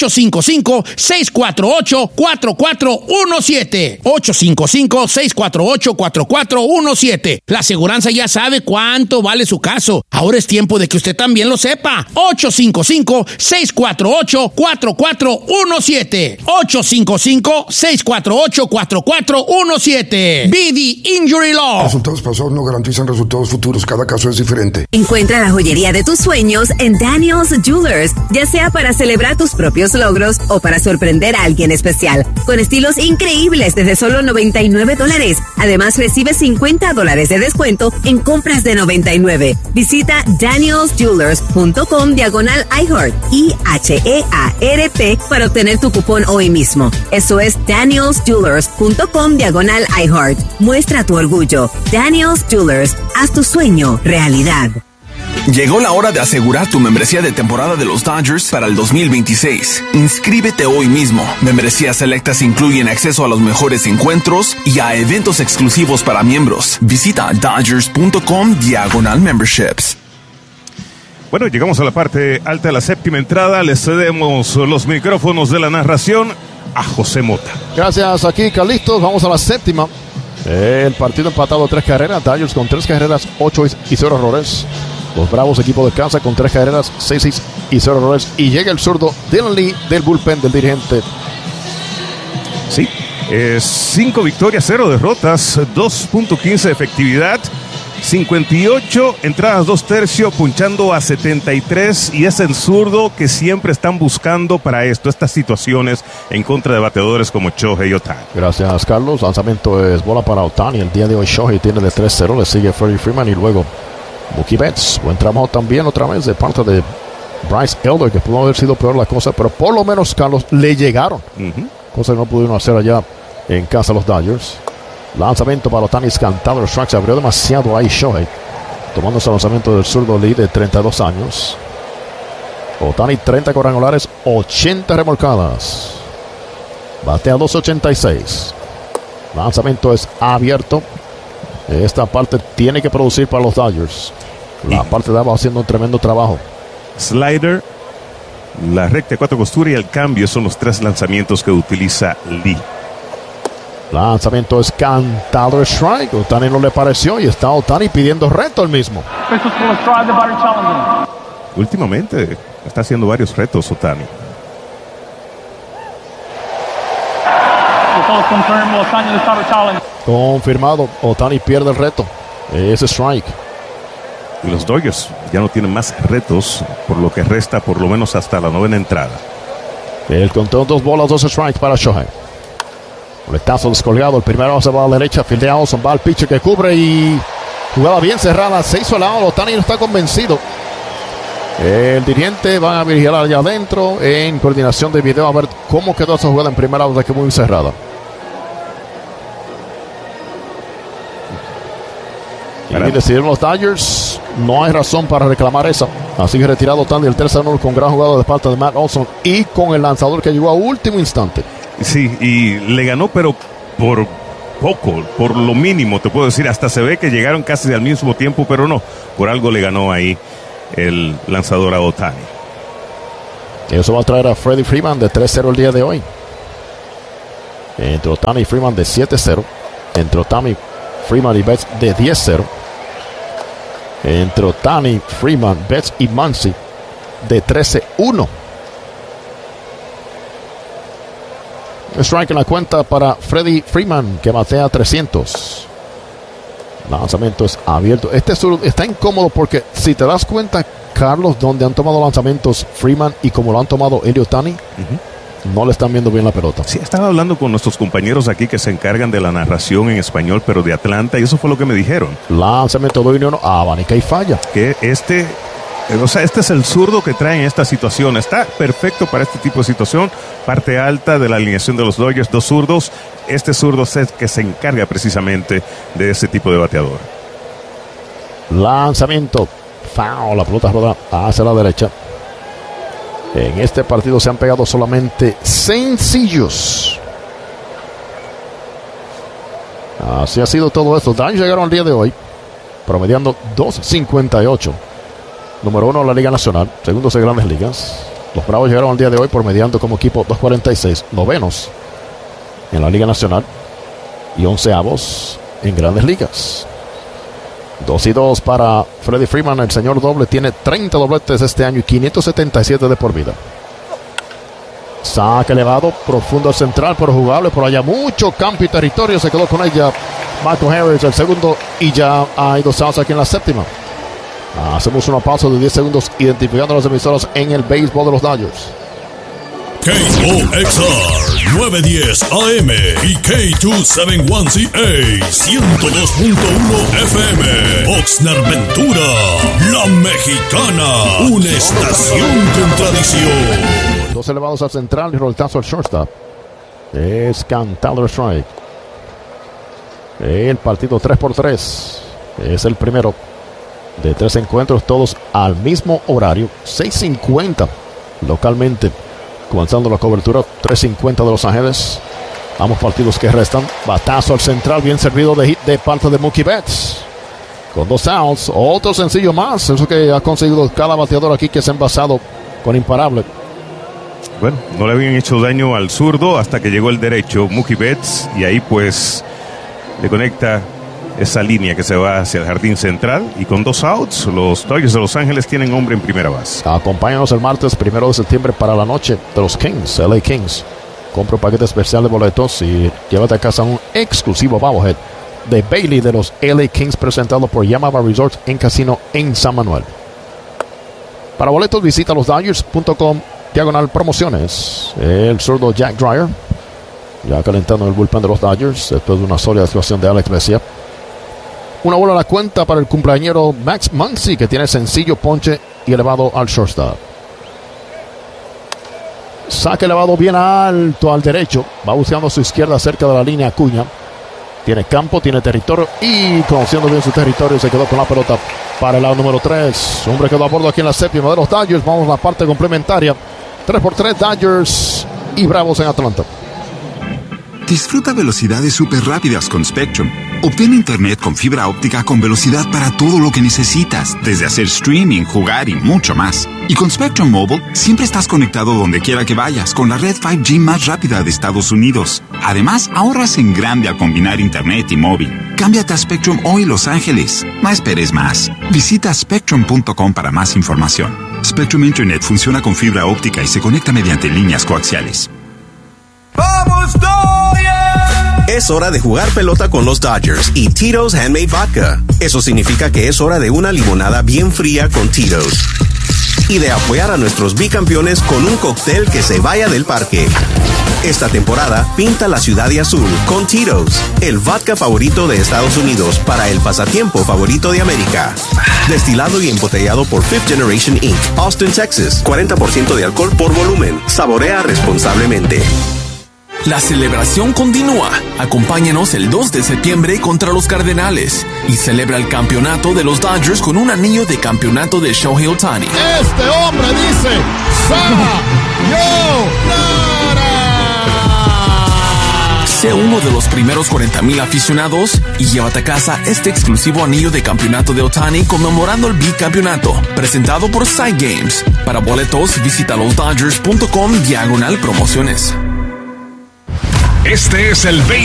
855-648-4417. 855-648-4417. La aseguranza ya sabe cuánto vale su caso. Ahora es tiempo de que usted también lo sepa. 855-648-4417. 855-648-4417. BD Injury Law. Resultados pasados no garantizan resultados futuros. Cada caso es diferente. Encuentra la joyería de tus sueños en Daniel's Jewelers, ya sea para celebrar tus propios logros o para sorprender a alguien especial, con estilos increíbles desde solo $99. Además, recibe $50 de descuento en compras de $99. Visita danielsjewelers.com/iHeart, IHEART, para obtener tu cupón hoy mismo. Eso es danielsjewelers.com/iHeart. Muestra tu orgullo. Daniel's Jewelers, haz tu sueño realidad. Llegó la hora de asegurar tu membresía de temporada de los Dodgers para el 2026. Inscríbete hoy mismo. Membresías selectas incluyen acceso a los mejores encuentros y a eventos exclusivos para miembros. Visita Dodgers.com/memberships. Bueno, llegamos a la parte alta de la séptima entrada. Le cedemos los micrófonos de la narración a José Mota. Gracias, aquí Carlitos. Vamos a la séptima. El partido empatado 3 carreras. Dodgers con 3 carreras, 8 y 0 errores. Los Bravos, equipo de casa, con 3 carreras, 6 y 0 errores. Y llega el zurdo Dylan Lee del bullpen del dirigente. Sí, 5 victorias, 0 derrotas, 2.15 de efectividad, 58 entradas 2/3, punchando a 73. Y es el zurdo que siempre están buscando para estas situaciones en contra de bateadores como Shohei Ohtani. Gracias, Carlos. Lanzamiento es bola para Ohtani. El día de hoy Shohei tiene de 3-0. Le sigue Freddie Freeman y luego Mookie Betts. Buen trabajo también otra vez de parte de Bryce Elder, que pudo haber sido peor la cosa, pero por lo menos, Carlos, le llegaron. Cosa que no pudieron hacer allá en casa los Dodgers. Lanzamiento para Ohtani es cantado. El strike se abrió demasiado ahí Shohei, tomando ese lanzamiento del zurdo Lee de 32 años. Ohtani 30 cuadrangulares, 80 remolcadas. Batea 2.86. Lanzamiento es abierto. Esta parte tiene que producir para los Dodgers. La parte de abajo haciendo un tremendo trabajo. Slider, la recta de 4 costuras y el cambio son los 3 lanzamientos que utiliza Lee. Lanzamiento es cantado, strike. Ohtani no le pareció y está Ohtani pidiendo reto el mismo. Últimamente está haciendo varios retos Ohtani. Confirmado, Ohtani pierde el reto. Ese strike. Y los Dodgers ya no tienen más retos, por lo que resta por lo menos hasta la 9ª entrada. El conteo 2 bolas, 2 strikes para Shohei. Boletazo descolgado, el primero se va a la derecha, fildea Olson, va al pitcher que cubre y jugada bien cerrada, se hizo al lado, Ohtani no está convencido. El dirigente va a vigilar allá adentro en coordinación de video a ver cómo quedó esa jugada en primera hora, que muy cerrada. Y decidieron los Dodgers, no hay razón para reclamar esa. Así que retirado Otani el 3-1 con gran jugada de parte de Matt Olson y con el lanzador que llegó a último instante. Sí, y le ganó, pero por poco, por lo mínimo, te puedo decir. Hasta se ve que llegaron casi al mismo tiempo, pero no, por algo le ganó ahí el lanzador a Otani. Eso va a traer a Freddie Freeman de 3-0 el día de hoy. Entre Otani y Freeman de 7-0. Entre Otani, Freeman y Betts de 10-0. Entre Otani, Freeman, Betts y Muncy de 13-1. Strike en la cuenta para Freddie Freeman, que batea 300. Lanzamiento es abierto. Este sur está incómodo porque si te das cuenta, Carlos, donde han tomado lanzamientos Freeman y como lo han tomado Eli Otani, no le están viendo bien la pelota. Sí, estaba hablando con nuestros compañeros aquí que se encargan de la narración en español, pero de Atlanta, y eso fue lo que me dijeron. Lanzamiento de 1-1, abanica y falla. Que este es el zurdo que trae en esta situación. Está perfecto para este tipo de situación. Parte alta de la alineación de los Dodgers, dos zurdos. Este zurdo es el que se encarga precisamente de ese tipo de bateador. Lanzamiento. Foul, la pelota roda hacia la derecha. En este partido se han pegado solamente sencillos. Así ha sido todo esto. Dodgers llegaron al día de hoy promediando 2.58. Número 1 en la Liga Nacional, segundos en Grandes Ligas. Los Bravos llegaron al día de hoy promediando como equipo 2.46, novenos en la Liga Nacional y 11avos en Grandes Ligas. 2-2 para Freddie Freeman, el señor doble, tiene 30 dobletes este año y 577 de por vida. Saque elevado, profundo al central, pero jugable por allá, mucho campo y territorio, se quedó con ella Michael Harris, el segundo, y ya hay 2 outs aquí en la séptima. Hacemos una pausa de 10 segundos identificando las emisoras en el béisbol de los Dodgers. KOXR 910 AM y K271CA 102.1 FM. Oxnard Ventura, La Mexicana, una estación con tradición. 2 elevados al central y roletazo al shortstop. Es cantado strike. El partido 3-3. Es el primero de 3 encuentros, todos al mismo horario. 6:50 localmente. Comenzando la cobertura, 3:50 de Los Ángeles. Ambos partidos que restan. Batazo al central, bien servido de hit de parte de Mookie Betts. Con 2 outs, otro sencillo más. Eso que ha conseguido cada bateador aquí que se ha envasado con imparable. Bueno, no le habían hecho daño al zurdo hasta que llegó el derecho, Mookie Betts, y ahí pues le conecta esa línea que se va hacia el jardín central. Y con 2 outs, los Dodgers de Los Ángeles tienen hombre en primera base. Acompáñanos el martes 1 de septiembre para la noche de los Kings, LA Kings. Compra un paquete especial de boletos y llévate a casa un exclusivo bobblehead de Bailey de los LA Kings, presentado por Yamava Resort en Casino en San Manuel. Para boletos visita losdodgers.com/promociones. El zurdo Jack Dreyer ya calentando el bullpen de los Dodgers después de una sólida actuación de Alex Vesia. Una bola a la cuenta para el cumpleañero Max Muncy, que tiene sencillo ponche y elevado al shortstop. Saque elevado bien alto al derecho. Va buscando a su izquierda cerca de la línea Acuña. Tiene campo, tiene territorio y conociendo bien su territorio se quedó con la pelota para el lado número 3. Hombre quedó a bordo aquí en la séptima de los Dodgers. Vamos a la parte complementaria. 3x3 Dodgers y Bravos en Atlanta. Disfruta velocidades súper rápidas con Spectrum. Obtén internet con fibra óptica con velocidad para todo lo que necesitas, desde hacer streaming, jugar y mucho más. Y con Spectrum Mobile, siempre estás conectado donde quiera que vayas con la red 5G más rápida de Estados Unidos. Además, ahorras en grande al combinar internet y móvil. Cámbiate a Spectrum hoy, Los Ángeles. No esperes más. Visita spectrum.com para más información. Spectrum Internet funciona con fibra óptica y se conecta mediante líneas coaxiales. ¡Vamos, Dodgers! Es hora de jugar pelota con los Dodgers y Tito's Handmade Vodka. Eso significa que es hora de una limonada bien fría con Tito's. y de apoyar a nuestros bicampeones con un cóctel que se vaya del parque. Esta temporada, pinta la ciudad de azul con Tito's, el vodka favorito de Estados Unidos para el pasatiempo favorito de América. Destilado y embotellado por Fifth Generation Inc., Austin, Texas. 40% de alcohol por volumen. Saborea responsablemente. La celebración continúa. Acompáñanos el 2 de septiembre contra los Cardenales y celebra el campeonato de los Dodgers con un anillo de campeonato de Shohei Ohtani. Este hombre dice ¡Sayonara! Sé uno de los primeros 40,000 aficionados y llévate a casa este exclusivo anillo de campeonato de Ohtani conmemorando el bicampeonato, presentado por Side Games. Para boletos, visita losdodgers.com/promociones. Este es el